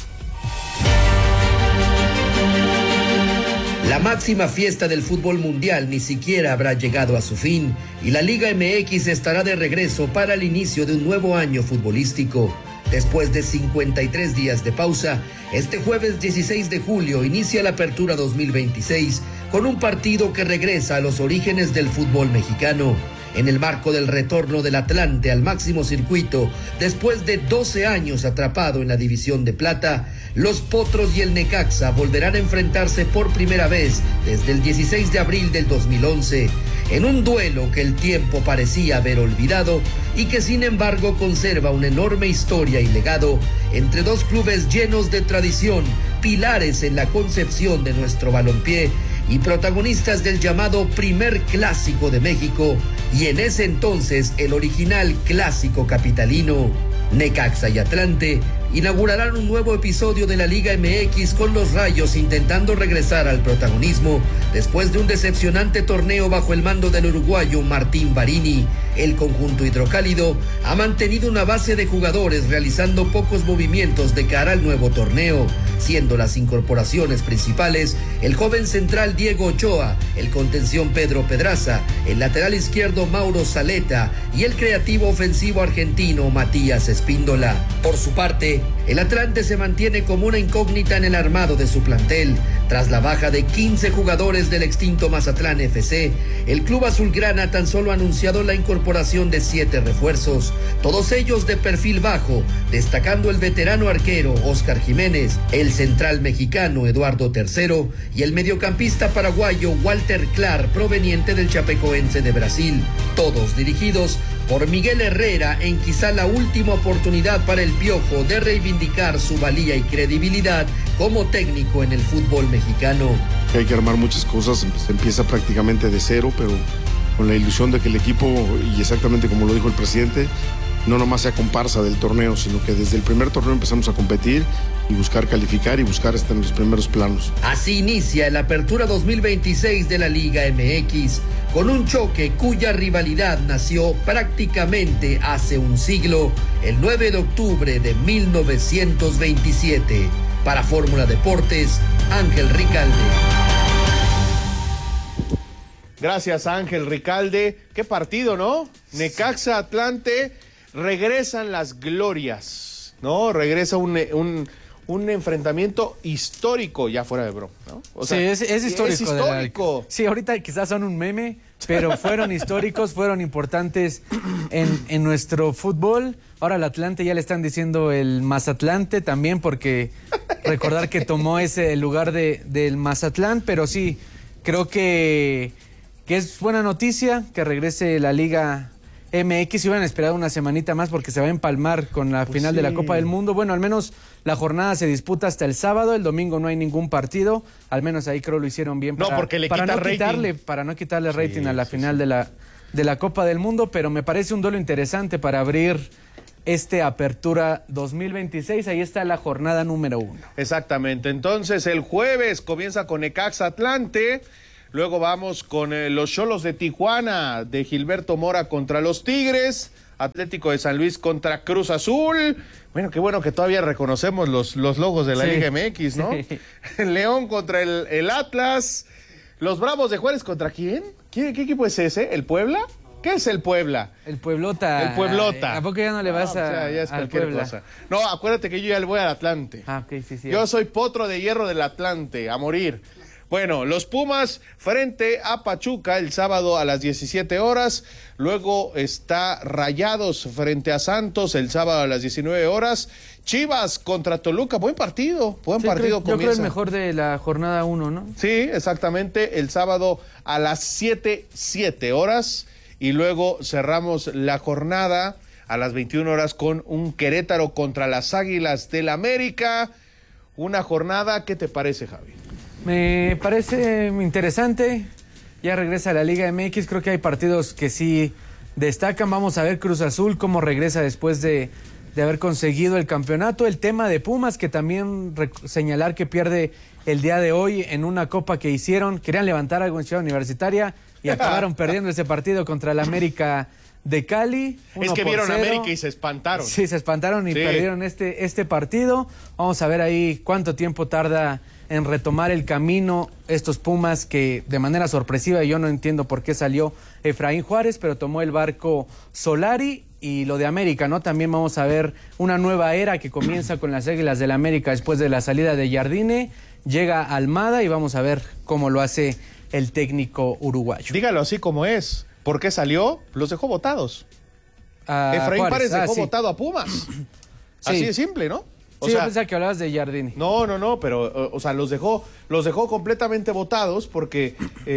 Speaker 3: La máxima fiesta del fútbol mundial ni siquiera habrá llegado a su fin y la Liga MX estará de regreso para el inicio de un nuevo año futbolístico. Después de 53 días de pausa, este jueves 16 de julio inicia la Apertura 2026 con un partido que regresa a los orígenes del fútbol mexicano. En el marco del retorno del Atlante al máximo circuito, después de 12 años atrapado en la División de Plata, los Potros y el Necaxa volverán a enfrentarse por primera vez desde el 16 de abril del 2011, en un duelo que el tiempo parecía haber olvidado y que sin embargo conserva una enorme historia y legado entre dos clubes llenos de tradición, pilares en la concepción de nuestro balompié y protagonistas del llamado primer clásico de México y en ese entonces el original clásico capitalino. Necaxa y Atlante inaugurarán un nuevo episodio de la Liga MX con los Rayos intentando regresar al protagonismo después de un decepcionante torneo bajo el mando del uruguayo Martín Barini. El conjunto hidrocálido ha mantenido una base de jugadores realizando pocos movimientos de cara al nuevo torneo, siendo las incorporaciones principales el joven central Diego Ochoa, el contención Pedro Pedraza, el lateral izquierdo Mauro Zaleta y el creativo ofensivo argentino Matías Espíndola. Por su parte, el Atlante se mantiene como una incógnita en el armado de su plantel. Tras la baja de 15 jugadores del extinto Mazatlán FC, el club azulgrana tan solo ha anunciado la incorporación de 7 refuerzos, todos ellos de perfil bajo, destacando el veterano arquero Óscar Jiménez, el central mexicano Eduardo Tercero y el mediocampista paraguayo Walter Clark, proveniente del Chapecoense de Brasil, todos dirigidos por Miguel Herrera en quizá la última oportunidad para el Piojo de reivindicar su valía y credibilidad como técnico en el fútbol mexicano.
Speaker 4: Hay que armar muchas cosas, se empieza prácticamente de cero, pero con la ilusión de que el equipo, y exactamente como lo dijo el presidente, no nomás sea comparsa del torneo, sino que desde el primer torneo empezamos a competir y buscar calificar y buscar estar en los primeros planos.
Speaker 3: Así inicia la Apertura 2026 de la Liga MX, con un choque cuya rivalidad nació prácticamente hace un siglo, el 9 de octubre de 1927. Para Fórmula Deportes, Ángel Ricalde.
Speaker 1: Gracias, Ángel Ricalde. Qué partido, ¿no? Necaxa, Atlante, regresan las glorias, ¿no? Regresa un enfrentamiento histórico, ya fuera de broma, ¿no? O sea,
Speaker 2: sí, es histórico.
Speaker 1: Es histórico.
Speaker 2: Sí, ahorita quizás son un meme, pero fueron históricos, fueron importantes en nuestro fútbol. Ahora al Atlante ya le están diciendo el Mazatlante también, porque recordar que tomó ese lugar del Mazatlán, pero sí, creo que es buena noticia que regrese la Liga MX, hubieran esperado una semanita más porque se va a empalmar con la final de la Copa del Mundo. Bueno, al menos la jornada se disputa hasta el sábado, el domingo no hay ningún partido, al menos ahí creo lo hicieron bien para no quitarle rating a la final de la Copa del Mundo, pero me parece un duelo interesante para abrir Apertura 2026, ahí está la jornada número 1.
Speaker 1: Exactamente, entonces el jueves comienza con Necaxa Atlante. Luego vamos con los Xolos de Tijuana, de Gilberto Mora contra los Tigres, Atlético de San Luis contra Cruz Azul. Bueno, qué bueno que todavía reconocemos los logos de la Liga MX, ¿no? Sí. León contra el Atlas, los Bravos de Juárez contra ¿quién? ¿Qué equipo es ese? ¿El Puebla? ¿Qué es el Puebla?
Speaker 2: El Pueblota.
Speaker 1: El Pueblota.
Speaker 2: ¿A poco ya no le vas
Speaker 1: ya es cualquier cosa? No, acuérdate que yo ya le voy al Atlante.
Speaker 2: Ok, sí.
Speaker 1: Yo soy potro de hierro del Atlante, a morir. Bueno, los Pumas frente a Pachuca el sábado a las 17 horas. Luego está Rayados frente a Santos el sábado a las 19 horas. Chivas contra Toluca, buen partido
Speaker 2: yo creo el mejor de la jornada 1, ¿no?
Speaker 1: Sí, exactamente, el sábado a las 7 horas. Y luego cerramos la jornada a las 21 horas con un Querétaro contra las Águilas del América. Una jornada, ¿qué te parece, Javi?
Speaker 2: Me parece interesante, ya regresa a la Liga MX, creo que hay partidos que sí destacan. Vamos a ver Cruz Azul cómo regresa después de haber conseguido el campeonato. El tema de Pumas, que también señalar que pierde el día de hoy en una copa que hicieron, querían levantar algo en Ciudad Universitaria y acabaron perdiendo ese partido contra el América de Cali.
Speaker 1: Es que vieron a América y se espantaron.
Speaker 2: Sí, se espantaron y perdieron este partido. Vamos a ver ahí cuánto tiempo tarda en retomar el camino estos Pumas, que de manera sorpresiva, yo no entiendo por qué salió Efraín Juárez, pero tomó el barco Solari. Y lo de América, ¿no? También vamos a ver una nueva era que comienza con las Águilas del América después de la salida de Jardine. Llega Almada y vamos a ver cómo lo hace el técnico uruguayo.
Speaker 1: Dígalo así como es. ¿Por qué salió? Los dejó votados. Efraín Juárez dejó votado a Pumas. Así de simple, ¿no?
Speaker 2: Yo pensaba que hablabas de Jardine.
Speaker 1: No, pero, o sea, los dejó completamente votados porque,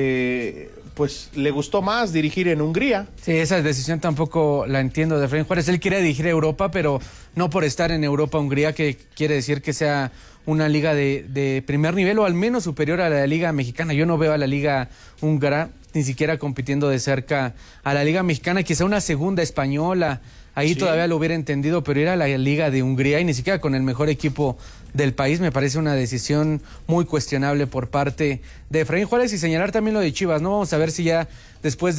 Speaker 1: pues, le gustó más dirigir en Hungría.
Speaker 2: Sí, esa decisión tampoco la entiendo de Efraín Juárez. Él quiere dirigir a Europa, pero no por estar en Europa, Hungría, que quiere decir que sea una liga de primer nivel o al menos superior a la liga mexicana. Yo no veo a la liga húngara ni siquiera compitiendo de cerca a la liga mexicana, quizá una segunda española. Ahí todavía lo hubiera entendido, pero ir a la Liga de Hungría y ni siquiera con el mejor equipo del país me parece una decisión muy cuestionable por parte de Efraín Juárez. Y señalar también lo de Chivas, ¿no? Vamos a ver si ya después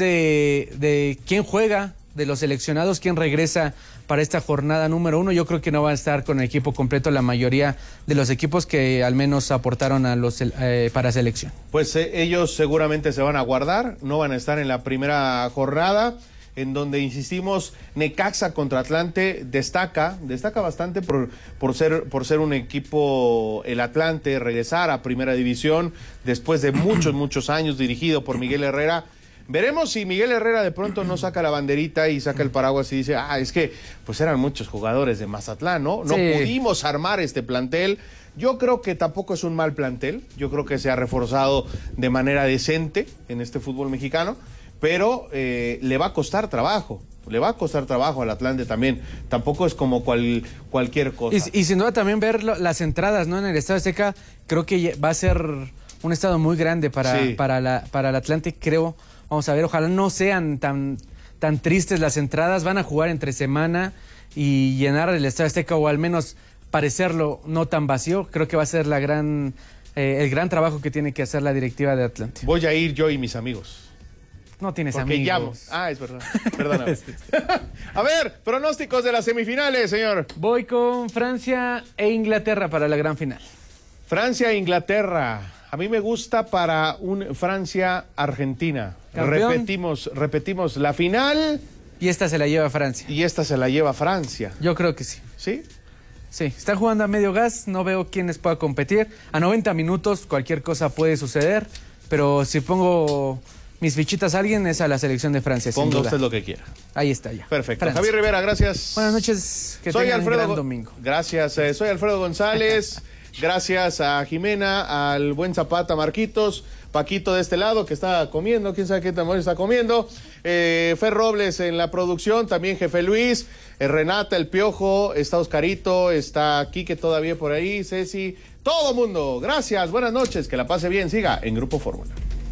Speaker 2: de quién juega, de los seleccionados, quién regresa para esta jornada número 1. Yo creo que no va a estar con el equipo completo la mayoría de los equipos que al menos aportaron a los para selección.
Speaker 1: Pues ellos seguramente se van a guardar, no van a estar en la primera jornada, en donde, insistimos, Necaxa contra Atlante destaca bastante por ser un equipo, el Atlante, regresar a primera división después de muchos años, dirigido por Miguel Herrera. Veremos si Miguel Herrera de pronto no saca la banderita y saca el paraguas y dice, es que pues eran muchos jugadores de Mazatlán, ¿no? No pudimos armar este plantel. Yo creo que tampoco es un mal plantel, yo creo que se ha reforzado de manera decente en este fútbol mexicano, pero le va a costar trabajo al Atlante también, tampoco es como cualquier cosa.
Speaker 2: Y sin duda también ver las entradas, ¿no? En el Estadio Azteca, creo que va a ser un estadio muy grande para el Atlante, creo. Vamos a ver, ojalá no sean tan tristes las entradas, van a jugar entre semana y llenar el Estadio Azteca o al menos parecerlo no tan vacío, creo que va a ser el gran trabajo que tiene que hacer la directiva de Atlante.
Speaker 1: Voy a ir yo y mis amigos.
Speaker 2: No tienes amigos.
Speaker 1: Es verdad. Perdóname. A ver, pronósticos de las semifinales, señor.
Speaker 2: Voy con Francia e Inglaterra para la gran final.
Speaker 1: Francia e Inglaterra. A mí me gusta para un Francia-Argentina. Repetimos la final.
Speaker 2: Y esta se la lleva Francia. Yo creo que sí.
Speaker 1: ¿Sí?
Speaker 2: Sí, están jugando a medio gas, no veo quiénes pueda competir. A 90 minutos cualquier cosa puede suceder, pero si pongo mis fichitas a alguien es a la selección de Francia.
Speaker 1: Ponga usted lo que quiera.
Speaker 2: Ahí está ya.
Speaker 1: Perfecto. Francia. Javier Rivera, gracias.
Speaker 2: Buenas noches. Soy Alfredo un gran domingo.
Speaker 1: Gracias. Soy Alfredo González. Gracias a Jimena, al buen Zapata, Marquitos. Paquito de este lado que está comiendo, quién sabe qué tamaño está comiendo, Fer Robles en la producción, también Jefe Luis, Renata, El Piojo, está Oscarito, está Quique todavía por ahí, Ceci, todo mundo, gracias, buenas noches, que la pase bien, siga en Grupo Fórmula.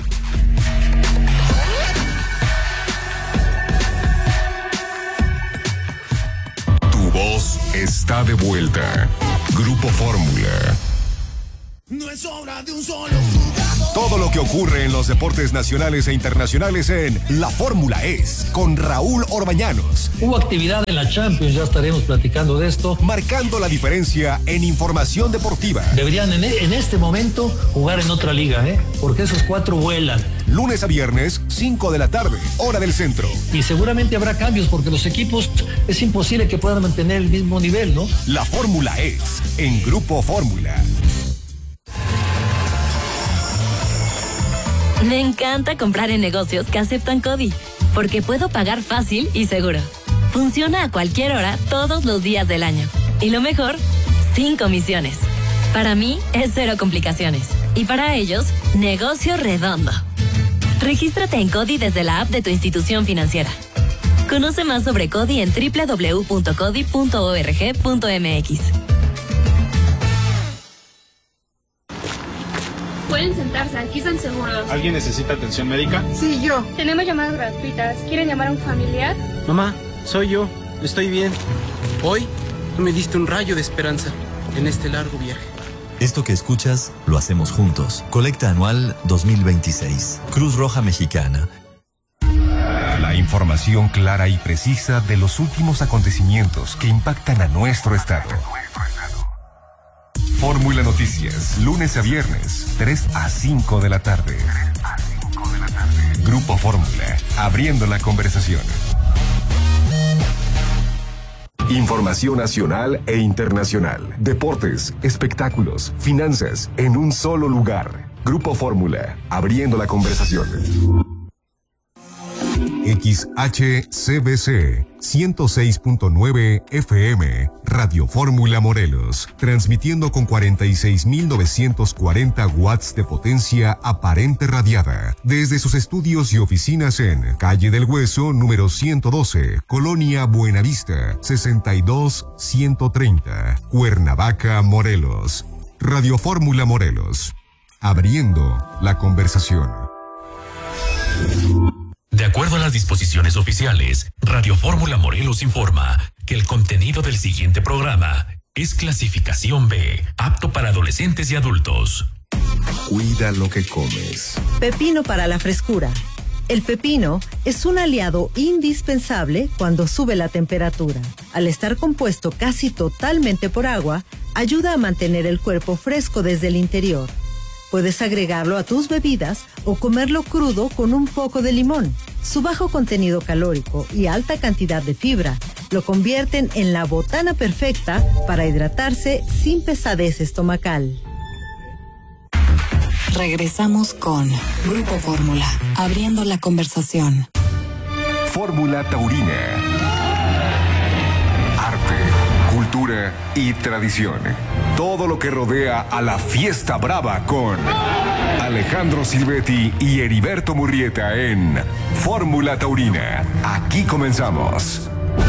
Speaker 9: Tu voz está de vuelta. Grupo Fórmula.
Speaker 16: No es obra de un solo jugador.
Speaker 9: Todo lo que ocurre en los deportes nacionales e internacionales en La Fórmula Es, con Raúl Orbañanos.
Speaker 5: Hubo actividad en la Champions, ya estaremos platicando de esto.
Speaker 9: Marcando la diferencia en información deportiva.
Speaker 5: Deberían en este momento jugar en otra liga, porque esos 4 vuelan.
Speaker 9: Lunes a viernes, 5 de la tarde, hora del centro.
Speaker 5: Y seguramente habrá cambios porque los equipos es imposible que puedan mantener el mismo nivel, ¿no?
Speaker 9: La Fórmula Es, en Grupo Fórmula.
Speaker 6: Me encanta comprar en negocios que aceptan CODI, porque puedo pagar fácil y seguro. Funciona a cualquier hora, todos los días del año. Y lo mejor, sin comisiones. Para mí, es 0 complicaciones. Y para ellos, negocio redondo. Regístrate en CODI desde la app de tu institución financiera. Conoce más sobre CODI en www.codi.org.mx.
Speaker 7: Pueden sentarse, aquí están seguros.
Speaker 8: ¿Alguien necesita atención médica?
Speaker 7: Sí, yo. Tenemos llamadas gratuitas. ¿Quieren llamar a un familiar?
Speaker 10: Mamá, soy yo. Estoy bien. Hoy, tú me diste un rayo de esperanza en este largo viaje.
Speaker 11: Esto que escuchas, lo hacemos juntos. Colecta anual 2026. Cruz Roja Mexicana.
Speaker 9: La información clara y precisa de los últimos acontecimientos que impactan a nuestro estado. Fórmula Noticias, lunes a viernes, 3 a 5 de la tarde. Grupo Fórmula, abriendo la conversación. Información nacional e internacional. Deportes, espectáculos, finanzas, en un solo lugar. Grupo Fórmula, abriendo la conversación. XHCBC 106.9 FM, Radio Fórmula Morelos, transmitiendo con 46.940 watts de potencia aparente radiada, desde sus estudios y oficinas en Calle del Hueso, número 112, Colonia Buenavista, 62130, Cuernavaca, Morelos. Radio Fórmula Morelos, abriendo la conversación.
Speaker 27: De acuerdo a las disposiciones oficiales, Radio Fórmula Morelos informa que el contenido del siguiente programa es clasificación B, apto para adolescentes y adultos.
Speaker 9: Cuida lo que comes.
Speaker 13: Pepino para la frescura. El pepino es un aliado indispensable cuando sube la temperatura. Al estar compuesto casi totalmente por agua, ayuda a mantener el cuerpo fresco desde el interior. Puedes agregarlo a tus bebidas o comerlo crudo con un poco de limón. Su bajo contenido calórico y alta cantidad de fibra lo convierten en la botana perfecta para hidratarse sin pesadez estomacal.
Speaker 14: Regresamos con Grupo Fórmula, abriendo la conversación.
Speaker 9: Fórmula Taurina. Arte, cultura y tradición. Todo lo que rodea a la fiesta brava con Alejandro Silvetti y Heriberto Murrieta en Fórmula Taurina. Aquí comenzamos.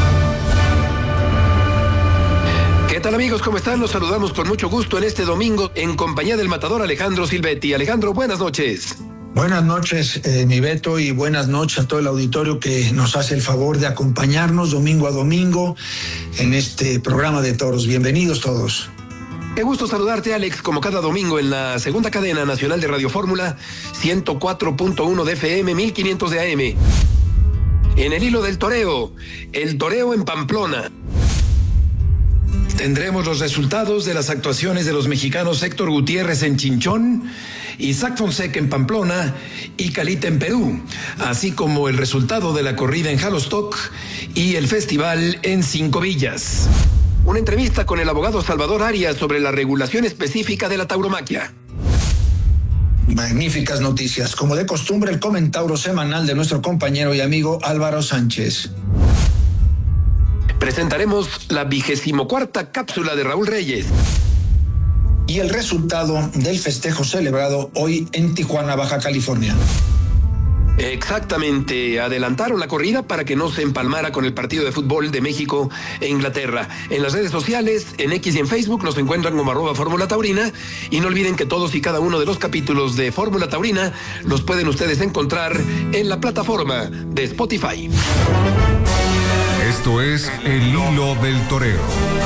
Speaker 28: ¿Qué tal, amigos? ¿Cómo están? Los saludamos con mucho gusto en este domingo en compañía del matador Alejandro Silvetti. Alejandro, buenas noches.
Speaker 29: Buenas noches, mi Beto, y buenas noches a todo el auditorio que nos hace el favor de acompañarnos domingo a domingo en este programa de toros. Bienvenidos todos.
Speaker 28: Qué gusto saludarte, Alex, como cada domingo en la segunda cadena nacional de Radio Fórmula, 104.1 de FM, 1500 de AM. En el hilo del toreo, el toreo en Pamplona. Tendremos los resultados de las actuaciones de los mexicanos Héctor Gutiérrez en Chinchón, Isaac Fonseca en Pamplona y Calita en Perú, así como el resultado de la corrida en Jalostoc y el festival en Cinco Villas. Una entrevista con el abogado Salvador Arias sobre la regulación específica de la tauromaquia.
Speaker 29: Magníficas noticias. Como de costumbre, el comentario semanal de nuestro compañero y amigo Álvaro Sánchez.
Speaker 28: Presentaremos la 24ª cápsula de Raúl Reyes.
Speaker 29: y el resultado del festejo celebrado hoy en Tijuana, Baja California.
Speaker 28: Exactamente, adelantaron la corrida para que no se empalmara con el partido de fútbol de México e Inglaterra. En las redes sociales, en X y en Facebook nos encuentran como @Fórmula Taurina, y no olviden que todos y cada uno de los capítulos de Fórmula Taurina los pueden ustedes encontrar en la plataforma de Spotify.
Speaker 8: Esto es El Hilo del Toreo.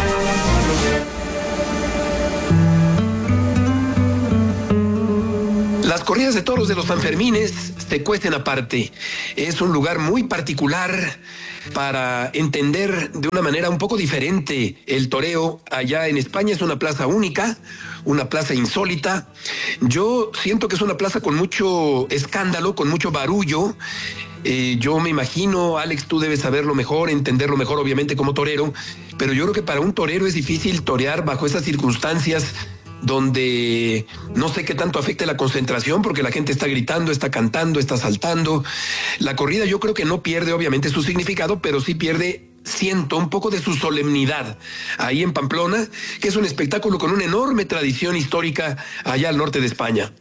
Speaker 28: Las corridas de toros de los Sanfermines se cuecen aparte. Es un lugar muy particular para entender de una manera un poco diferente el toreo. Allá en España es una plaza única, una plaza insólita. Yo siento que es una plaza con mucho escándalo, con mucho barullo. Yo me imagino, Alex, tú debes saberlo mejor, entenderlo mejor, obviamente, como torero, pero yo creo que para un torero es difícil torear bajo esas circunstancias donde no sé qué tanto afecte la concentración, porque la gente está gritando, está cantando, está saltando. La corrida yo creo que no pierde obviamente su significado, pero sí pierde, siento, un poco de su solemnidad ahí en Pamplona, que es un espectáculo con una enorme tradición histórica allá al norte de España.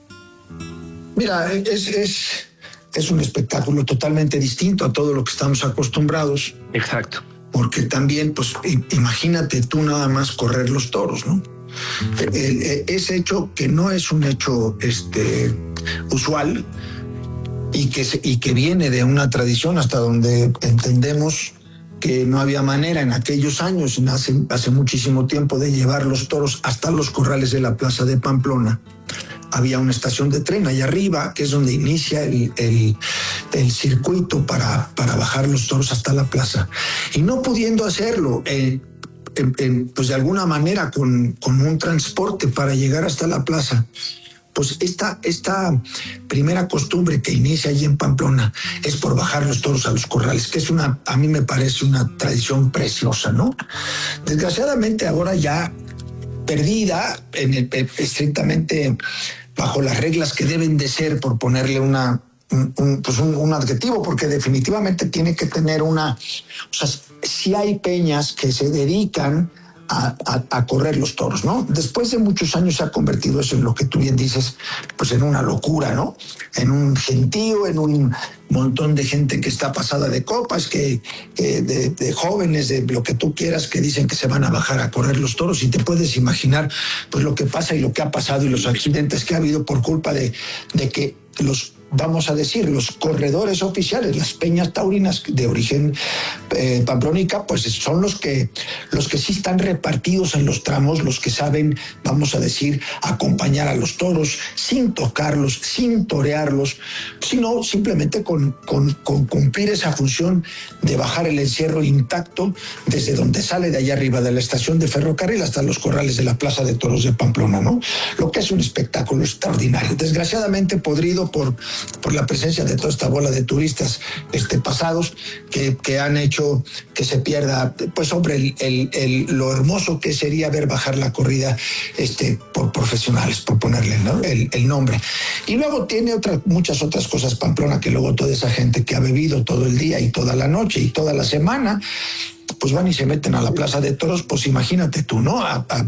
Speaker 29: Mira, es un espectáculo totalmente distinto a todo lo que estamos acostumbrados.
Speaker 28: Exacto.
Speaker 29: Porque también, pues, imagínate tú nada más correr los toros, ¿no? Ese hecho que no es un hecho usual y que viene de una tradición hasta donde entendemos que no había manera en aquellos años, hace muchísimo tiempo, de llevar los toros hasta los corrales de la plaza de Pamplona. Había una estación de tren allá arriba, que es donde inicia el circuito para bajar los toros hasta la plaza. Y no pudiendo hacerlo, pues de alguna manera con un transporte para llegar hasta la plaza, pues esta primera costumbre que inicia allí en Pamplona es por bajar los toros a los corrales, que es a mí me parece una tradición preciosa, ¿no? Desgraciadamente ahora ya perdida estrictamente bajo las reglas que deben de ser, por ponerle un adjetivo, porque definitivamente tiene que tener si hay peñas que se dedican a correr los toros, ¿no? Después de muchos años se ha convertido eso en lo que tú bien dices, pues en una locura, ¿no? En un gentío, en un montón de gente que está pasada de copas, de jóvenes, de lo que tú quieras, que dicen que se van a bajar a correr los toros, y te puedes imaginar pues lo que pasa y lo que ha pasado y los accidentes que ha habido por culpa de que vamos a decir, los corredores oficiales, las peñas taurinas de origen pamplónica, pues son los que sí están repartidos en los tramos, los que saben, vamos a decir, acompañar a los toros sin tocarlos, sin torearlos, sino simplemente con cumplir esa función de bajar el encierro intacto desde donde sale de allá arriba de la estación de ferrocarril hasta los corrales de la Plaza de Toros de Pamplona, ¿no? Lo que es un espectáculo extraordinario, desgraciadamente podrido por la presencia de toda esta bola de turistas pasados que han hecho que se pierda, pues hombre, lo hermoso que sería ver bajar la corrida por profesionales, por ponerle, ¿no? el nombre. Y luego tiene muchas otras cosas Pamplona, que luego toda esa gente que ha bebido todo el día y toda la noche y toda la semana, pues van y se meten a la Plaza de Toros, pues imagínate tú, ¿no?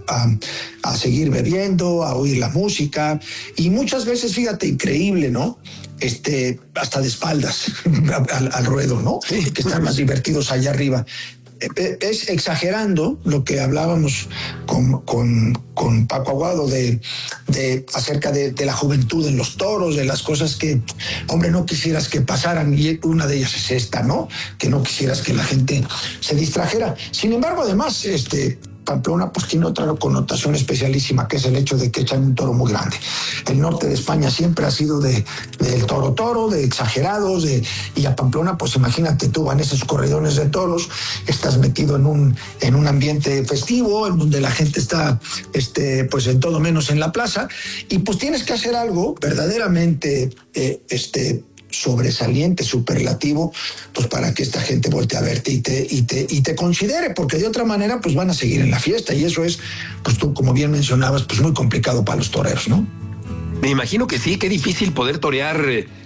Speaker 29: A seguir bebiendo, a oír la música, y muchas veces, fíjate, increíble, ¿no? Hasta de espaldas al ruedo, ¿no? Sí. Que están más divertidos allá arriba. Es exagerando lo que hablábamos con Paco Aguado acerca de la juventud en los toros, de las cosas que, hombre, no quisieras que pasaran, y una de ellas es esta, ¿no? Que no quisieras que la gente se distrajera. Sin embargo, además, Pamplona pues tiene otra connotación especialísima, que es el hecho de que echan un toro muy grande. El norte de España siempre ha sido del toro, de exagerados, y a Pamplona, pues imagínate tú, van esos corridones de toros, estás metido en un ambiente festivo, en donde la gente está pues en todo menos en la plaza, y pues tienes que hacer algo verdaderamente sobresaliente, superlativo, pues para que esta gente voltee a verte y te considere, porque de otra manera pues van a seguir en la fiesta, y eso es, pues tú como bien mencionabas, pues muy complicado para los toreros, ¿no?
Speaker 28: Me imagino que sí, qué difícil poder torear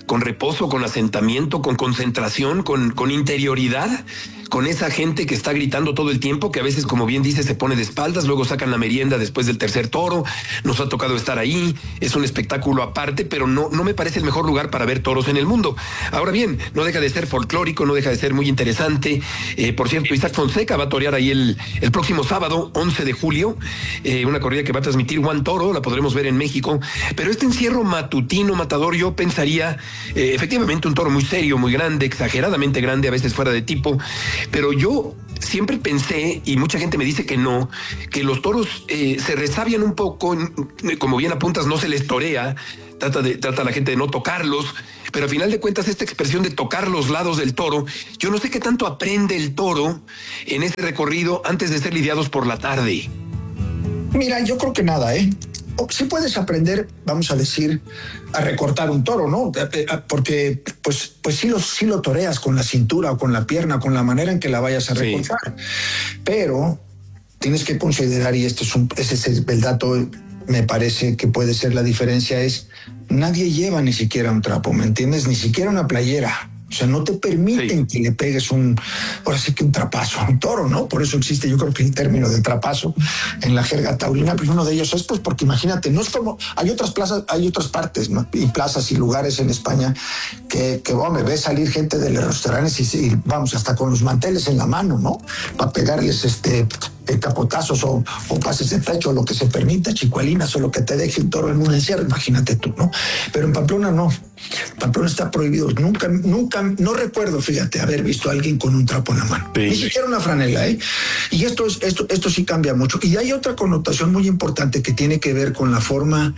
Speaker 28: con reposo, con asentamiento, con concentración, con interioridad, con esa gente que está gritando todo el tiempo, que a veces, como bien dice, se pone de espaldas, luego sacan la merienda después del tercer toro. Nos ha tocado estar ahí, es un espectáculo aparte, pero no me parece el mejor lugar para ver toros en el mundo. Ahora bien, no deja de ser folclórico, no deja de ser muy interesante. Por cierto, Isaac Fonseca va a torear ahí el próximo sábado, 11 de julio, una corrida que va a transmitir Juan Toro, la podremos ver en México. Pero este encierro matutino, matador, yo pensaría, efectivamente, un toro muy serio, muy grande, exageradamente grande, a veces fuera de tipo. Pero yo siempre pensé, y mucha gente me dice que no, que los toros se resabian un poco, como bien apuntas, no se les torea, trata la gente de no tocarlos, pero a final de cuentas esta expresión de tocar los lados del toro, yo no sé qué tanto aprende el toro en ese recorrido antes de ser lidiados por la tarde.
Speaker 29: Mira, yo creo que nada, sí puedes aprender, vamos a decir, a recortar un toro, ¿no? Porque pues sí lo toreas con la cintura o con la pierna, con la manera en que la vayas a recortar. Sí. Pero tienes que considerar, y ese es el dato, me parece que puede ser la diferencia, es nadie lleva ni siquiera un trapo, ¿me entiendes? Ni siquiera una playera. O sea, no te permiten que le pegues ahora sí que un trapazo a un toro, ¿no? Por eso existe, yo creo que el término de trapazo en la jerga taurina, pero uno de ellos es pues porque imagínate, no es como, hay otras partes, ¿no? Y plazas y lugares en España que me ves salir gente de los restaurantes y vamos, hasta con los manteles en la mano, ¿no? Para pegarles capotazos o pases de pecho, lo que se permita, chicuelinas o lo que te deje un toro en un encierro, imagínate tú, ¿no? Pero en Pamplona no. Pamplona está prohibido. Nunca, no recuerdo, fíjate, haber visto a alguien con un trapo en la mano. Sí. Ni siquiera una franela, Y esto sí cambia mucho. Y hay otra connotación muy importante que tiene que ver con la forma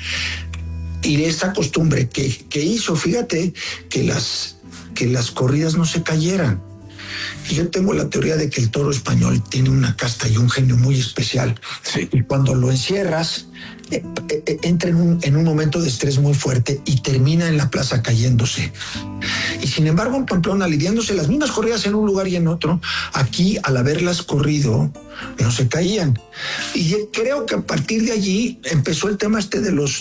Speaker 29: y esta costumbre que hizo, fíjate, que las corridas no se cayeran. Yo tengo la teoría de que el toro español tiene una casta y un genio muy especial. Sí. Y cuando lo encierras, entra en un momento de estrés muy fuerte y termina en la plaza cayéndose. Y sin embargo, en Pamplona, lidiándose las mismas corridas en un lugar y en otro, aquí, al haberlas corrido, no se caían. Y creo que a partir de allí empezó el tema de los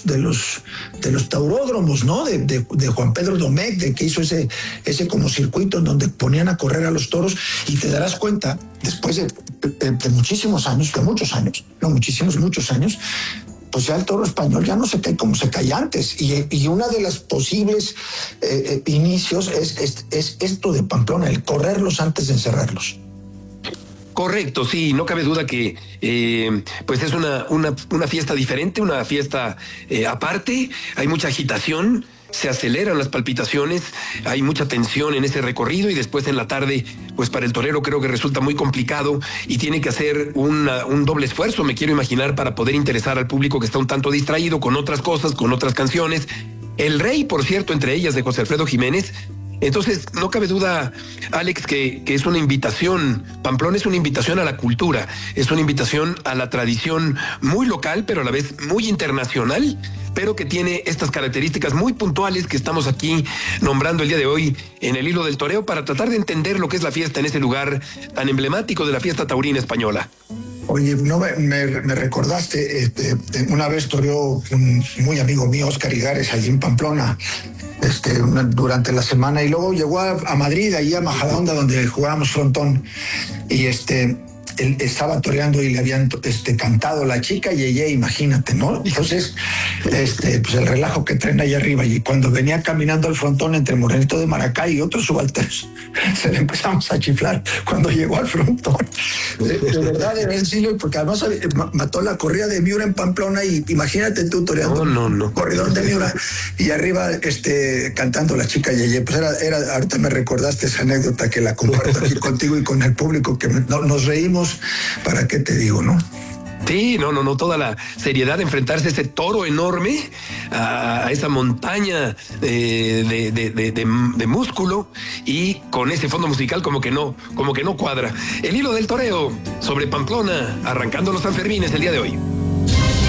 Speaker 29: tauródromos, ¿no? De Juan Pedro Domecq, de que hizo ese como circuito en donde ponían a correr a los toros, y te darás cuenta, después de muchísimos años, muchos años, pues ya el toro español ya no se cae como se caía antes. Y una de las posibles inicios es esto de Pamplona, el correrlos antes de encerrarlos.
Speaker 28: Correcto, sí, no cabe duda que pues es una fiesta diferente, una fiesta aparte, hay mucha agitación, se aceleran las palpitaciones, hay mucha tensión en ese recorrido, y después en la tarde, pues para el torero creo que resulta muy complicado y tiene que hacer un doble esfuerzo, me quiero imaginar, para poder interesar al público que está un tanto distraído con otras cosas, con otras canciones. El Rey, por cierto, entre ellas de José Alfredo Jiménez. Entonces, no cabe duda, Alex, que es una invitación. Pamplona es una invitación a la cultura, es una invitación a la tradición muy local, pero a la vez muy internacional, pero que tiene estas características muy puntuales que estamos aquí nombrando el día de hoy en el hilo del toreo, para tratar de entender lo que es la fiesta en ese lugar tan emblemático de la fiesta taurina española.
Speaker 29: Oye, no me recordaste, una vez toreó un muy amigo mío, Óscar Igares, allí en Pamplona, durante la semana, y luego llegó a Madrid, allí a Majadahonda, donde jugábamos frontón, y él estaba toreando y le habían cantado la chica Yeye, imagínate, ¿no? Entonces, pues el relajo que traen ahí arriba, y cuando venía caminando al frontón entre Morenito de Maracay y otros subalternos, se le empezamos a chiflar cuando llegó al frontón. De verdad, en serio, porque además mató la corrida de Miura en Pamplona, y imagínate tú toreando
Speaker 28: no.
Speaker 29: corridón de Miura, y arriba cantando la chica Yeye. Pues ahorita me recordaste esa anécdota que la comparto aquí contigo y con el público, que nos reímos. ¿Para qué te digo, no?
Speaker 28: Sí, no, toda la seriedad de enfrentarse a ese toro enorme, a esa montaña de músculo, y con ese fondo musical como que no cuadra. El hilo del toreo sobre Pamplona, arrancando los Sanfermines el día de hoy.